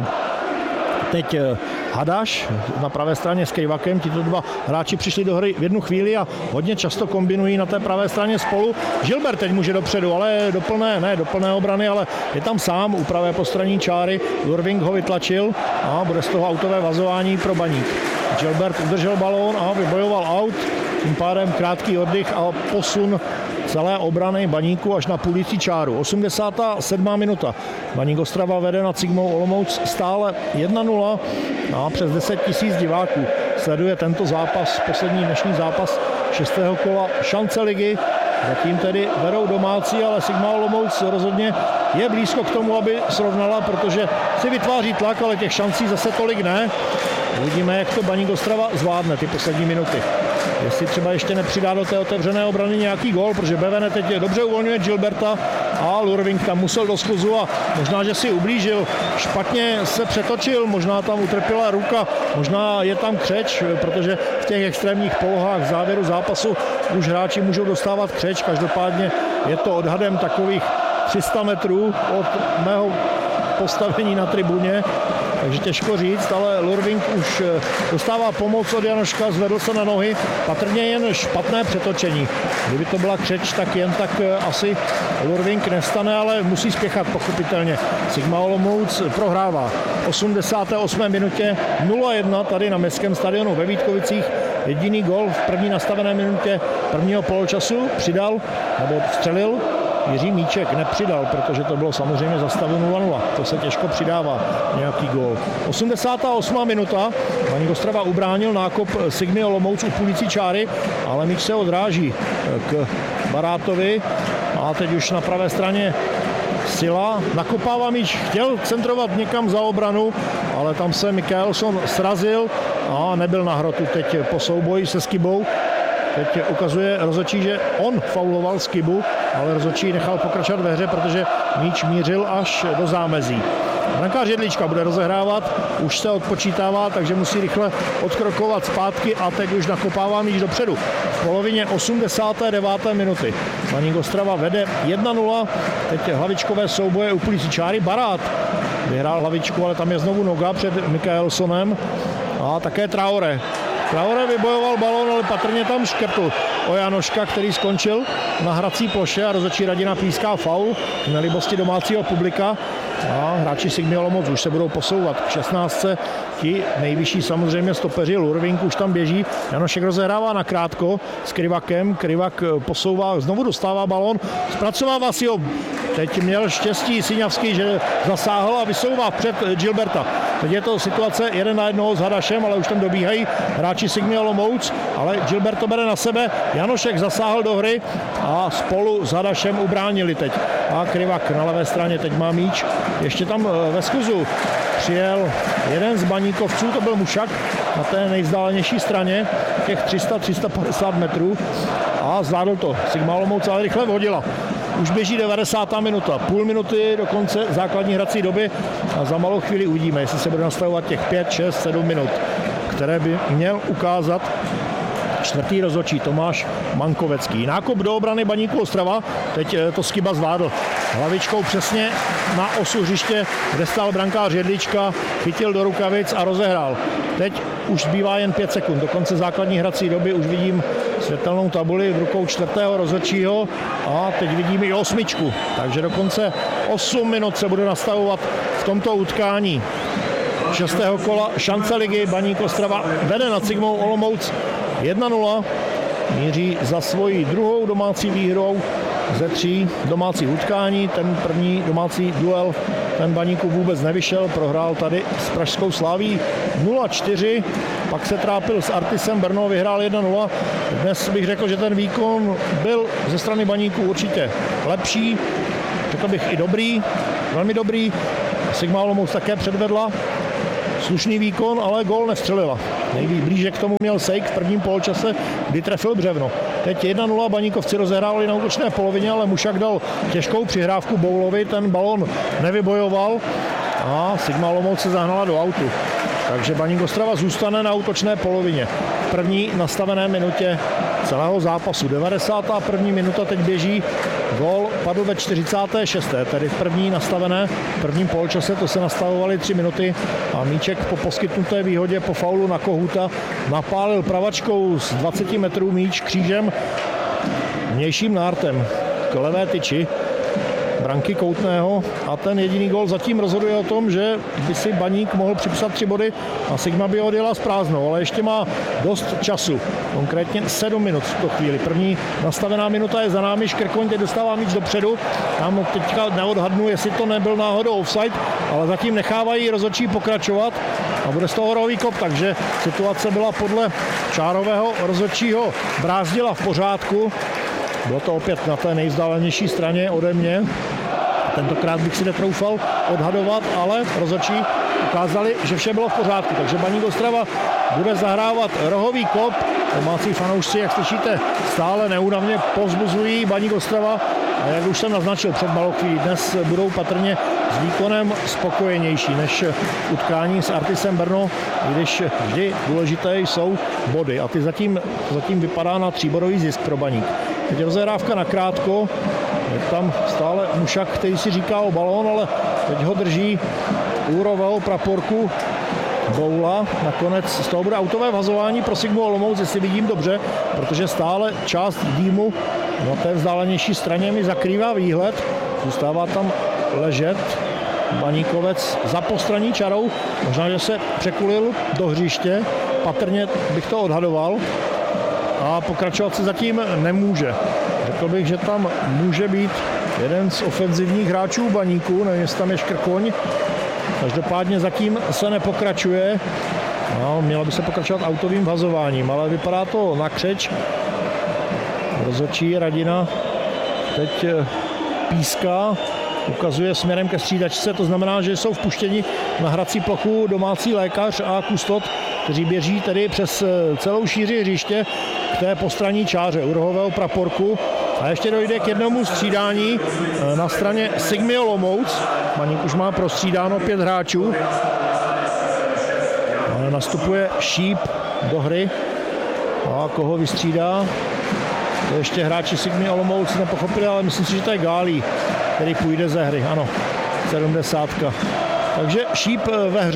teď Hadaš na pravé straně s Kejvakem. Tito dva hráči přišli do hry v jednu chvíli a hodně často kombinují na té pravé straně spolu. Gilbert teď může dopředu, ale do plné, ne do plné obrany, ale je tam sám u pravé postranní čáry. Lurving ho vytlačil a bude z toho autové vazování pro Baník. Gilbert udržel balón a vybojoval aut. Tím pádem krátký oddych a posun celé obrany Baníku až na půlící čáru. osmdesátá sedmá minuta. Baník Ostrava vede nad Sigmou Olomouc stále jedna nula a přes deset tisíc diváků sleduje tento zápas, poslední dnešní zápas šestého kola šance ligy. Zatím tedy vedou domácí, ale Sigma Olomouc rozhodně je blízko k tomu, aby srovnala, protože si vytváří tlak, ale těch šancí zase tolik ne. Uvidíme, jak to Baník Ostrava zvládne ty poslední minuty. Jestli třeba ještě nepřidá do té otevřené obrany nějaký gól, protože Bevene teď dobře uvolňuje Gilberta a Lurving tam musel do skluzu a možná, že si ublížil, špatně se přetočil, možná tam utrpěla ruka, možná je tam křeč, protože v těch extrémních polohách v závěru zápasu už hráči můžou dostávat křeč, každopádně je to odhadem takových tři sta metrů od mého postavení na tribuně, takže těžko říct, ale Lurving už dostává pomoc od Janoška, zvedl se na nohy, patrně jen špatné přetočení. Kdyby to byla křeč, tak jen tak asi Lurving nestane, ale musí spěchat pochopitelně. Sigma Olomouc prohrává osmdesáté osmé minutě nula jedna tady na Městském stadionu ve Vítkovicích. Jediný gol v první nastavené minutě prvního poločasu přidal, nebo vstřelil Jiří Míček, nepřidal, protože to bylo samozřejmě za stavu nula nula. To se těžko přidává, nějaký gól. osmdesátá osmá minuta. Baník Ostrava ubránil nákop Sigmy Olomouc u půlící čáry, ale míč se odráží k Barátovi a teď už na pravé straně Sila. Nakopává míč, chtěl centrovat někam za obranu, ale tam se Mikaelsson srazil a nebyl na hrotu teď po souboji se Skibou. Teď ukazuje rozhodčí, že on fauloval Skibu, ale rozhodčí nechal pokračovat ve hře, protože míč mířil až do zámezí. Brankář Jedlička bude rozehrávat, už se odpočítává, takže musí rychle odkrokovat zpátky a teď už nakopává míč dopředu. V polovině osmdesáté deváté minuty. Baník Ostrava vede jedna nula, teď hlavičkové souboje u půlící čáry. Barát vyhrál hlavičku, ale tam je znovu Noga před Mikaelssonem a také Traore. Traore vybojoval balón, ale patrně tam škrtl o Janoška, který skončil na hrací ploše a rozhodčí Radina píská faul k nelibosti domácího publika. A hráči Sigmy Olomouc už se budou posouvat k šestnáctce. Ti nejvyšší samozřejmě stopeři, Lurvink už tam běží. Janošek rozehrává na krátko s Krivakem. Krivak posouvá, znovu dostává balón, zpracovává si ho. Teď měl štěstí Siňavský, že zasáhl a vysouvá před Gilberta. Teď je to situace jeden na jednoho s Hadašem, ale už tam dobíhají hráči Sigmy Olomouc, ale Gilbert to bere na sebe. Janošek zasáhl do hry a spolu s Hadašem ubránili teď. A Krivak na levé straně teď má míč. Ještě tam ve skuzu přijel jeden z baníkovců, to byl Mušak na té nejvzdálenější straně, těch tři sta až tři sta padesát metrů a zvládl to. Sigma Olomouc ale rychle vhodila. Už běží devadesátá minuta, půl minuty do konce základní hrací doby a za malou chvíli uvidíme, jestli se bude nastavovat těch pět, šest, sedm minut, které by měl ukázat čtvrtý rozhodčí Tomáš Mankovecký. Nákop do obrany Baníku Ostrava, teď to Skyba zvládl. Hlavičkou přesně na osu hřiště, kde stál brankář Jedlička, chytil do rukavic a rozehrál. Teď už zbývá jen pět sekund. Do konce základní hrací doby už vidím světelnou tabuli v rukou čtvrtého rozhodčího a teď vidím i osmičku. Takže dokonce osm minut se bude nastavovat v tomto utkání šestého kola šance ligy. Baník Ostrava vede nad Sigmou Olomouc jedna nula. Míří za svoji druhou domácí výhrou ze tří domácích utkání. Ten první domácí duel ten Baníku vůbec nevyšel, prohrál tady s pražskou Slaví nula čtyři, pak se trápil s Artisem Brno, vyhrál jedna nula. Dnes bych řekl, že ten výkon byl ze strany Baníku určitě lepší, řekl bych i dobrý, velmi dobrý. Sigma Olomouc také předvedla slušný výkon, ale gól nevstřelila. Nejblíže k tomu měl Sejk v prvním poločase, kdy trefil břevno. Teď jedna nula, Baníkovci rozehrávali na útočné polovině, ale Mušak dal těžkou přihrávku Boulovi, ten balon nevybojoval a Sigma Olomouc se zahnala do autu. Takže Baník Ostrava zůstane na útočné polovině. V první nastavené minutě celého zápasu. devadesátá první minuta teď běží. Gól padl ve čtyřicáté šesté Tedy v první nastavené, v prvním poločase, to se nastavovaly tři minuty a míček po poskytnuté výhodě po faulu na Kohouta napálil pravačkou z dvaceti metrů míč křížem vnějším nártem k levé tyči branky Koutného a ten jediný gól zatím rozhoduje o tom, že by si Baník mohl připsat tři body a Sigma by odjela s prázdnou, ale ještě má dost času, konkrétně sedm minut v tuto chvíli. První nastavená minuta je za námi, Škrkoň teď dostává míč dopředu, tam teďka neodhadnu, jestli to nebyl náhodou offside, ale zatím nechávají rozhodčí pokračovat a bude z toho rohový kop, takže situace byla podle čárového rozhodčího Brázdila v pořádku. Bylo to opět na té nejvzdálenější straně ode mě. Tentokrát bych si netroufal odhadovat, ale rozhodčí ukázali, že vše bylo v pořádku. Takže Baník Ostrava bude zahrávat rohový kop. Domácí fanoušci, jak slyšíte, stále neúnavně povzbuzují Baník Ostrava. A jak už jsem naznačil před malou chvílí, dnes budou patrně s výkonem spokojenější než utkání s Artisem Brno, když vždy důležité jsou body. A ty zatím, zatím vypadá na tříbodový zisk pro Baník. Teď rozehrávka na krátko, je tam stále Mušak, který si říká o balón, ale teď ho drží úrového praporku Boula. Nakonec z toho bude autové vhazování pro Sigmu Olomouc, jestli vidím dobře, protože stále část dýmu na té vzdálenější straně mi zakrývá výhled. Zůstává tam ležet Baníkovec za postranní čarou. Možná, že se překulil do hřiště, patrně bych to odhadoval. A pokračovat se zatím nemůže. Řekl bych, že tam může být jeden z ofenzivních hráčů Baníku, nevím, jestli tam je Škrkoň. Každopádně zatím se nepokračuje. No, mělo by se pokračovat autovým vhazováním, ale vypadá to na křeč. Rozhodčí Radina teď píská, ukazuje směrem ke střídačce, to znamená, že jsou vpuštěni na hrací plochu domácí lékař a kustot, kteří běží tedy přes celou šíři hřiště k té postranní čáře u rohového praporku. A ještě dojde k jednomu střídání na straně Sigmy Olomouc. Baník už má prostřídáno pět hráčů. Ale nastupuje Šíp do hry. A koho vystřídá? To ještě hráči Sigmy Olomouc nepochopili, ale myslím si, že to je Gálí, který půjde ze hry. Ano, sedmdesátka. Takže Šíp ve hře,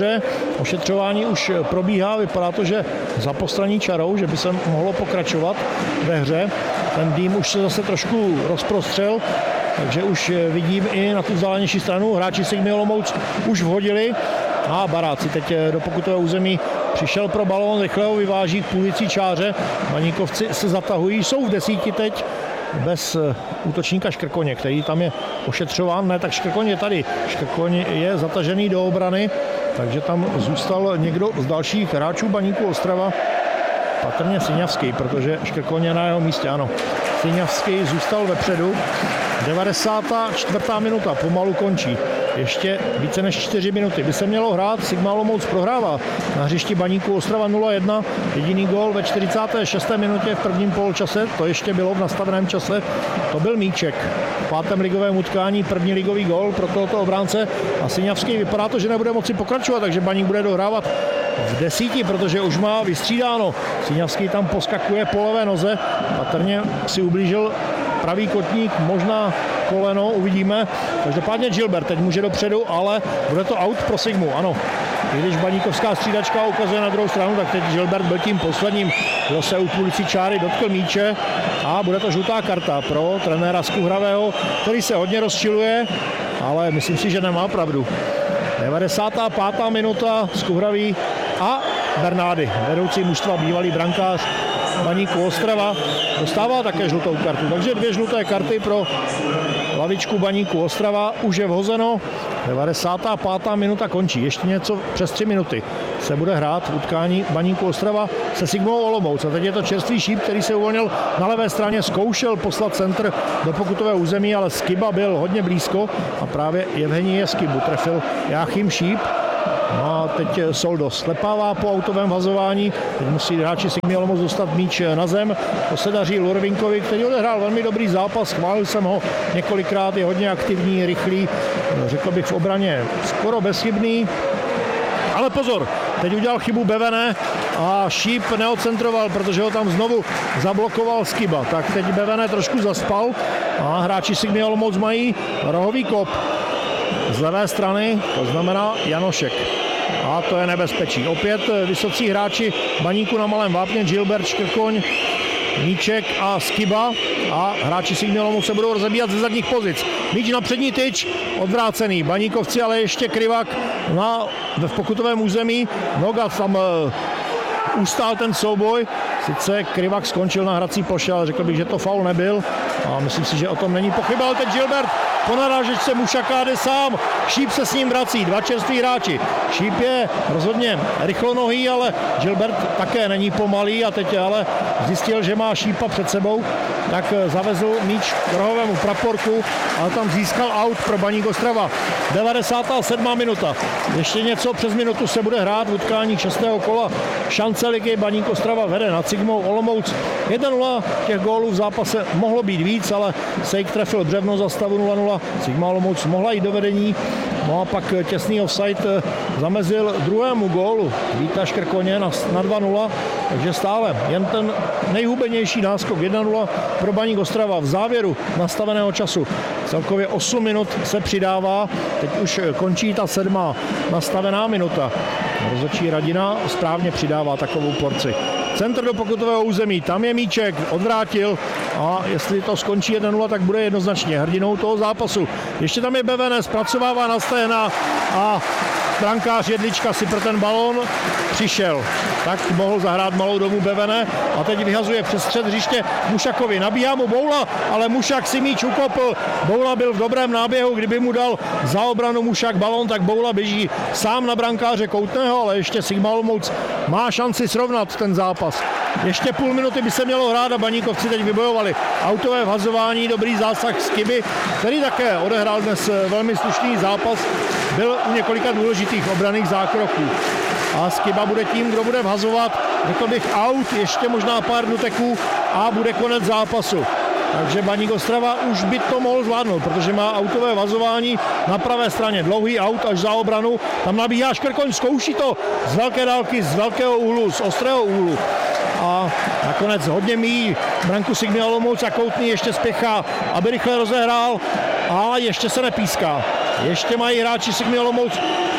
ošetřování už probíhá, vypadá to, že za poslední čarou, že by se mohlo pokračovat ve hře. Ten dým už se zase trošku rozprostřel, takže už vidím i na tu vzdálenější stranu. Hráči Sigmy Olomouc už vhodili a Baráci teď do pokutového území přišel pro balón, rychle ho vyváží k půlicí čáře. Baníkovci se zatahují, jsou v desíti teď bez útočníka Škrkoně, který tam je ošetřován. Ne, tak Škrkoň je tady. Škrkoň je zatažený do obrany, takže tam zůstal někdo z dalších hráčů Baníku Ostrava. Patrně Syňavský, protože Škrkoň je na jeho místě, ano. Syňavský zůstal vepředu. devadesátá čtvrtá minuta, pomalu končí. Ještě více než čtyři minuty by se mělo hrát. Sigma Olomouc prohrává na hřišti Baníku Ostrava nula jedna. Jediný gól ve čtyřicáté šesté minutě v prvním poločase, to ještě bylo v nastaveném čase, to byl Míček. V pátém ligovém utkání první ligový gól pro tohoto obránce a Syňavský vypadá to, že nebude moci pokračovat, takže Baník bude dohrávat v desíti, protože už má vystřídáno. Syňavský tam poskakuje po levé noze, patrně si ublížil pravý kotník, možná koleno, uvidíme. Každopádně Gilbert teď může dopředu, ale bude to out pro Sigmu, ano. I když baníkovská střídačka ukazuje na druhou stranu, tak teď Gilbert byl tím posledním, kdo se u půlicí čáry dotkl míče a bude to žlutá karta pro trenéra Skuhravého, který se hodně rozčiluje, ale myslím si, že nemá pravdu. devadesátá pátá minuta, Skuhravý a Bernády, vedoucí mužstva, bývalý brankář Baníku Ostrava, dostává také žlutou kartu. Takže dvě žluté karty pro lavičku Baníku Ostrava. Už je vhozeno. devadesátá pátá minuta končí. Ještě něco přes tři minuty se bude hrát v utkání Baníku Ostrava se Sigmou Olomouc. A teď je to čerstvý Šíp, který se uvolnil na levé straně, zkoušel poslat centr do pokutového území, ale Skiba byl hodně blízko a právě Evgenij Skibu trefil Jáchym Šíp. No a teď Soldo slepává po autovém vazování, teď musí hráči Sigmy Olomouc dostat míč na zem, to se daří Lurvinkovi, který odehrál velmi dobrý zápas, chválil jsem ho několikrát, je hodně aktivní, rychlý, řekl bych v obraně skoro bezchybný, ale pozor, teď udělal chybu Bevene a Šíp neocentroval, protože ho tam znovu zablokoval Skiba, tak teď Bevene trošku zaspal a hráči Sigmy Olomouc mají rohový kop z levé strany, to znamená Janošek. A to je nebezpečí. Opět vysocí hráči Baníku na malém vápně, Gilbert, Škrkoň, Míček a Skiba a hráči Sigmy Olomouc se budou rozebíjat ze zadních pozic. Míč na přední tyč, odvrácený. Baníkovci ale ještě Krivak na, v pokutovém území. Noga tam uh, ustál ten souboj. Sice Krivak skončil na hrací ploše, ale řekl bych, že to faul nebyl. A myslím si, že o tom není pochyba. Ale teď Gilbert po narážečce Mušaka jde sám. Šíp se s ním vrací, dva čerství hráči. Šíp je rozhodně rychlonohý, ale Gilbert také není pomalý a teď ale zjistil, že má Šípa před sebou, tak zavezl míč k rohovému praporku, ale tam získal aut pro Baník Ostrava. devadesátá sedmá minuta. Ještě něco přes minutu se bude hrát v utkání šestého kola šance ligy. Baník Ostrava vede nad Sigmou Olomouc jedna nula. Těch gólů v zápase mohlo být víc, ale Sejk trefil břevno za stavu nula nula. Sigma Olomouc mohla jít do vedení. No a pak těsný offside zamezil druhému gólu Víta Škrkoně na, na dva nula, takže stále jen ten nejhubenější náskok jedna nula pro Baník Ostrava v závěru nastaveného času. Celkově osm minut se přidává, teď už končí ta sedmá nastavená minuta. Rozhodčí Radina správně přidává takovou porci. Centr do pokutového území, tam je Míček, odvrátil a jestli to skončí jedna nula, tak bude jednoznačně hrdinou toho zápasu. Ještě tam je Bevene, zpracovává na stehna a brankář Jedlička si pro ten balón přišel. Tak mohl zahrát malou domu Bevene a teď vyhazuje přes střed hřiště Mušakovi. Nabíhá mu Boula, ale Mušak si míč ukopl. Boula byl v dobrém náběhu, kdyby mu dal za obranu Mušak balón, tak Boula běží sám na brankáře Koutného, ale ještě Sigma Olomouc má šanci srovnat ten zápas. Ještě půl minuty by se mělo hrát a Baníkovci teď vybojovali autové vhazování, dobrý zásah Skiby, který také odehrál dnes velmi slušný zápas. Byl u několika důležitých obranných zákroků. A Skiba bude tím, kdo bude vhazovat, řekl bych out, ještě možná pár duteků a bude konec zápasu. Takže Baník Ostrava už by to mohl zvládnout, protože má autové vazování na pravé straně. Dlouhý aut až za obranu, tam nabíhá Škrkoň, zkouší to z velké dálky, z velkého úhlu, z ostrého úhlu. A nakonec hodně míjí branku Sigmy Olomouc a Koutný ještě spěchá, aby rychle rozehrál a ještě se nepíská. Ještě mají hráči Sigmy Olomouc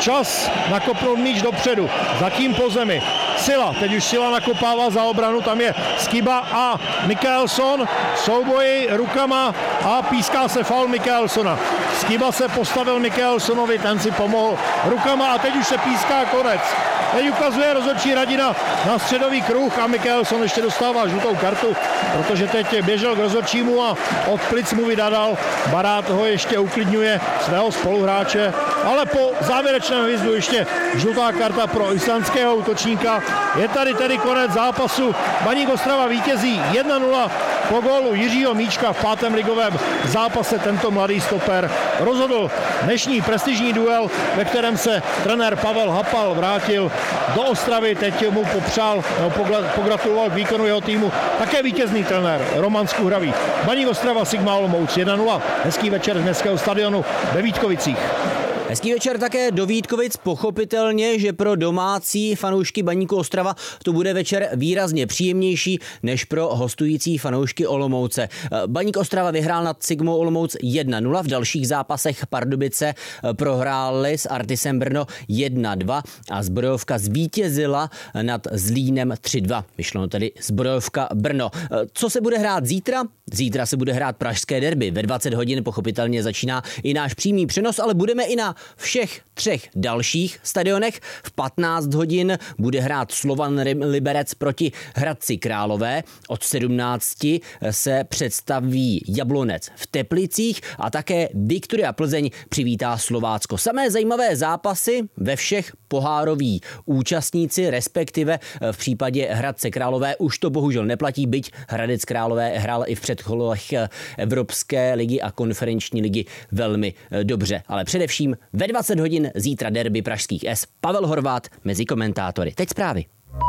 čas nakopnout míč dopředu, zatím po zemi. Sila, teď už Sila nakopává za obranu, tam je Skiba a Michaelson, souboji rukama a píská se faul Michaelsona. Skiba se postavil Michaelsonovi, ten si pomohl rukama a teď už se píská konec. Teď ukazuje rozhodčí Radina na středový kruh a Michelson ještě dostává žlutou kartu, protože teď běžel k rozhodčímu a od plic mu vydadal. Barát ho ještě uklidňuje svého spoluhráče, ale po závěrečném výzvu ještě žlutá karta pro islandského útočníka. Je tady tedy konec zápasu. Baník Ostrava vítězí jedna nula po gólu Jiřího Míčka v pátém ligovém zápase. Tento mladý stoper rozhodl dnešní prestižní duel, ve kterém se trenér Pavel Hapal vrátil do Ostravy. Teď mu popřál, pogratuloval k výkonu jeho týmu také vítězný trenér Roman Skuhravý. Baník Ostrava Sigma Olomouc jedna nula. Hezký večer z městského stadionu ve Vítkovicích. Hezký večer také do Vítkovic. Pochopitelně, že pro domácí fanoušky Baníku Ostrava to bude večer výrazně příjemnější než pro hostující fanoušky Olomouce. Baník Ostrava vyhrál nad Sigmou Olomouc jedna nula, v dalších zápasech Pardubice prohráli s Artisem Brno jedna dva a Zbrojovka zvítězila nad Zlínem tři dva. Vyšlo tedy Zbrojovka Brno. Co se bude hrát zítra? Zítra se bude hrát pražské derby. Ve dvacet hodin pochopitelně začíná i náš přímý přenos, ale budeme i na všech třech dalších stadionech. V patnáct hodin bude hrát Slovan Liberec proti Hradci Králové. Od sedmnácti se představí Jablonec v Teplicích a také Viktoria Plzeň přivítá Slovácko. Samé zajímavé zápasy ve všech pohároví účastníci, respektive v případě Hradce Králové už to bohužel neplatí, byť Hradec Králové hrál i v předkolech Evropské ligy a konferenční ligy velmi dobře. Ale především ve dvacet hodin zítra derby pražských S. Pavel Horvát mezi komentátory. Teď zprávy.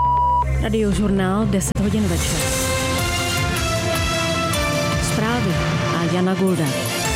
Radiožurnál deset hodin večer. Zprávy a Jana Gulda.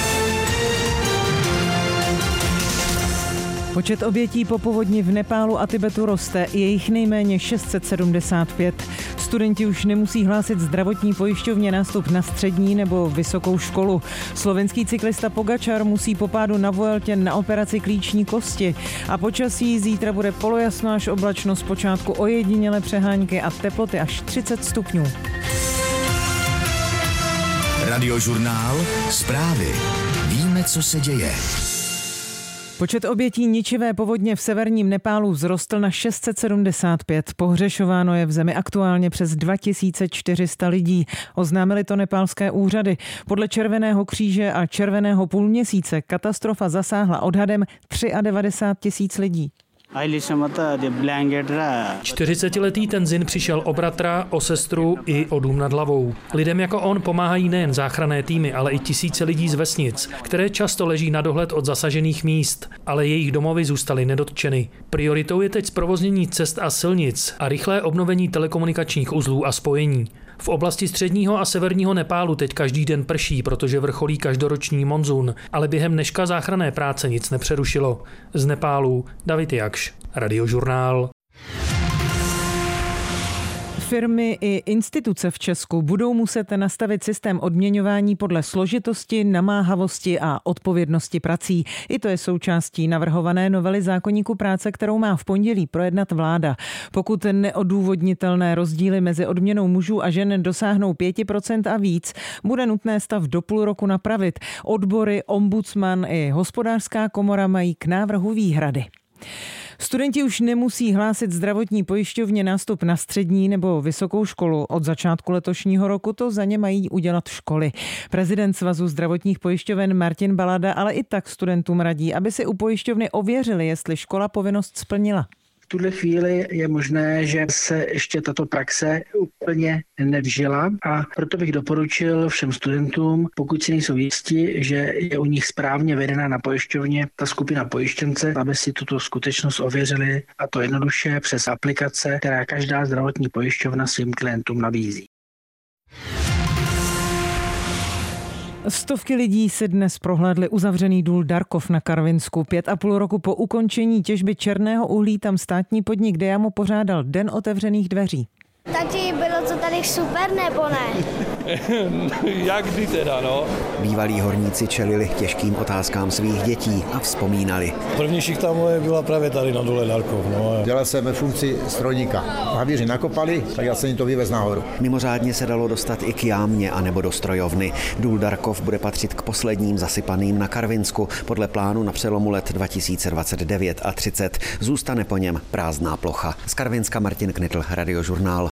Počet obětí po povodni v Nepálu a Tibetu roste, je jich nejméně šest set sedmdesát pět. Studenti už nemusí hlásit zdravotní pojišťovně nástup na střední nebo vysokou školu. Slovenský cyklista Pogačar musí po pádu na Vueltě na operaci klíční kosti. A počasí zítra bude polojasno až oblačno, zpočátku ojedinělé přehánky a teploty až třicet stupňů. Radiožurnál, zprávy. Víme, co se děje. Počet obětí ničivé povodně v severním Nepálu vzrostl na šest set sedmdesát pět. Pohřešováno je v zemi aktuálně přes dva tisíce čtyři sta lidí. Oznámili to nepálské úřady. Podle Červeného kříže a Červeného půlměsíce katastrofa zasáhla odhadem devadesát tři tisíc lidí. čtyřicetiletý Tenzin přišel o bratra, o sestru i o dům nad hlavou. Lidem jako on pomáhají nejen záchranné týmy, ale i tisíce lidí z vesnic, které často leží na dohled od zasažených míst, ale jejich domovy zůstaly nedotčeny. Prioritou je teď zprovoznění cest a silnic a rychlé obnovení telekomunikačních uzlů a spojení. V oblasti středního a severního Nepálu teď každý den prší, protože vrcholí každoroční monzun, ale během dneška záchranné práce nic nepřerušilo. Z Nepálu David Jakš, Radiožurnál. Firmy i instituce v Česku budou muset nastavit systém odměňování podle složitosti, namáhavosti a odpovědnosti prací. I to je součástí navrhované novely zákoníku práce, kterou má v pondělí projednat vláda. Pokud neodůvodnitelné rozdíly mezi odměnou mužů a žen dosáhnou pět procent a víc, bude nutné stav do půl roku napravit. Odbory, ombudsman i hospodářská komora mají k návrhu výhrady. Studenti už nemusí hlásit zdravotní pojišťovně nástup na střední nebo vysokou školu. Od začátku letošního roku to za ně mají udělat školy. Prezident Svazu zdravotních pojišťoven Martin Balada ale i tak studentům radí, aby si u pojišťovny ověřili, jestli škola povinnost splnila. V tuhle chvíli je možné, že se ještě tato praxe úplně nevžila a proto bych doporučil všem studentům, pokud si nejsou jistí, že je u nich správně vedena na pojišťovně ta skupina pojištěnce, aby si tuto skutečnost ověřili, a to jednoduše přes aplikace, která každá zdravotní pojišťovna svým klientům nabízí. Stovky lidí si dnes prohlédli uzavřený důl Darkov na Karvinsku. Pět a půl roku po ukončení těžby černého uhlí tam státní podnik Diamo pořádal Den otevřených dveří. Takže bylo to tady super, nebo ne? Jak kdy teda, no? Bývalí horníci čelili těžkým otázkám svých dětí a vzpomínali. První šichta moje byla právě tady na dole Darkov. No. Dělal jsem ve funkci strojníka. Havíři nakopali, tak já jsem jim to vyvez nahoru. Mimořádně se dalo dostat i k jámě anebo do strojovny. Důl Darkov bude patřit k posledním zasypaným na Karvinsku. Podle plánu na přelomu let dva tisíce dvacet devět a třicet zůstane po něm prázdná plocha. Z Karvinska Martin Knitl, Radiožurnál.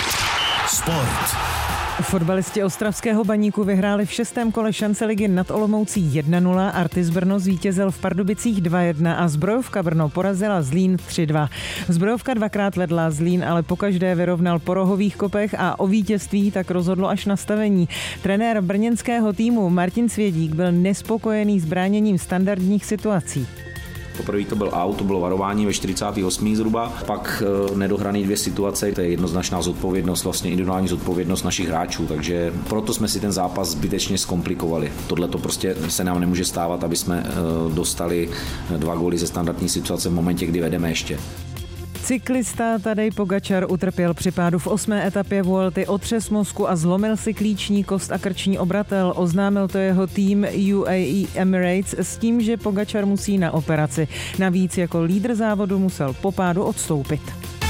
Sport. Fotbalisti ostravského Baníku vyhráli v šestém kole šance ligy nad Olomoucí jedna nula, Artis Brno zvítězil v Pardubicích dva jedna a Zbrojovka Brno porazila Zlín tři dva. Zbrojovka dvakrát vedla, Zlín ale pokaždé vyrovnal po rohových kopech a o vítězství tak rozhodlo až nastavení. Trenér brněnského týmu Martin Svědík byl nespokojený s bráněním standardních situací. Poprvé to byl out, to bylo varování ve čtyřicáté osmé zhruba, pak nedohraný dvě situace, to je jednoznačná zodpovědnost, vlastně individuální zodpovědnost našich hráčů, takže proto jsme si ten zápas zbytečně zkomplikovali. Tohle to prostě se nám nemůže stávat, aby jsme dostali dva góly ze standardní situace v momentě, kdy vedeme ještě. Cyklista Tadej Pogačar utrpěl při pádu v osmé etapě Vuelty otřes mozku a zlomil si klíční kost a krční obratel. Oznámil to jeho tým U A E Emirates s tím, že Pogačar musí na operaci. Navíc jako lídr závodu musel po pádu odstoupit.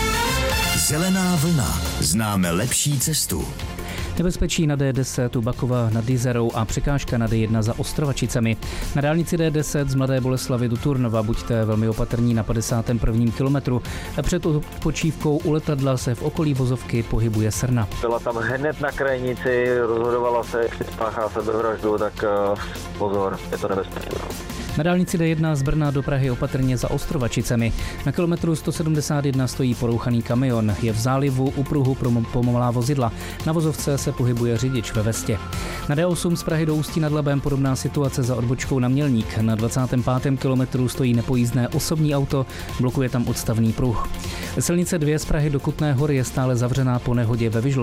Zelená vlna. Známe lepší cestu. Nebezpečí na D deset u Bakova nad Jizerou a překážka na D jedna za Ostrovačicemi. Na dálnici D deset z Mladé Boleslavi do Turnova buďte velmi opatrní na padesátém prvním kilometru. Před odpočívkou u letadla se v okolí vozovky pohybuje srna. Byla tam hned na krajnici, rozhodovala se, jestli spáchá sebevraždu, tak pozor, je to nebezpečné. Na dálnici D jedna z Brna do Prahy opatrně za Ostrovačicemi. Na kilometru sto sedmdesát jedna stojí porouchaný kamion. Je v zálivu u pruhu pro pomalá vozidla. Na vozovce se pohybuje řidič ve vestě. Na D osm z Prahy do Ústí nad Labem podobná situace za odbočkou na Mělník. Na dvacátém pátém kilometru stojí nepojízdné osobní auto, blokuje tam odstavný pruh. Silnice dvě z Prahy do Kutné Hory je stále zavřená po nehodě ve Vyžlově.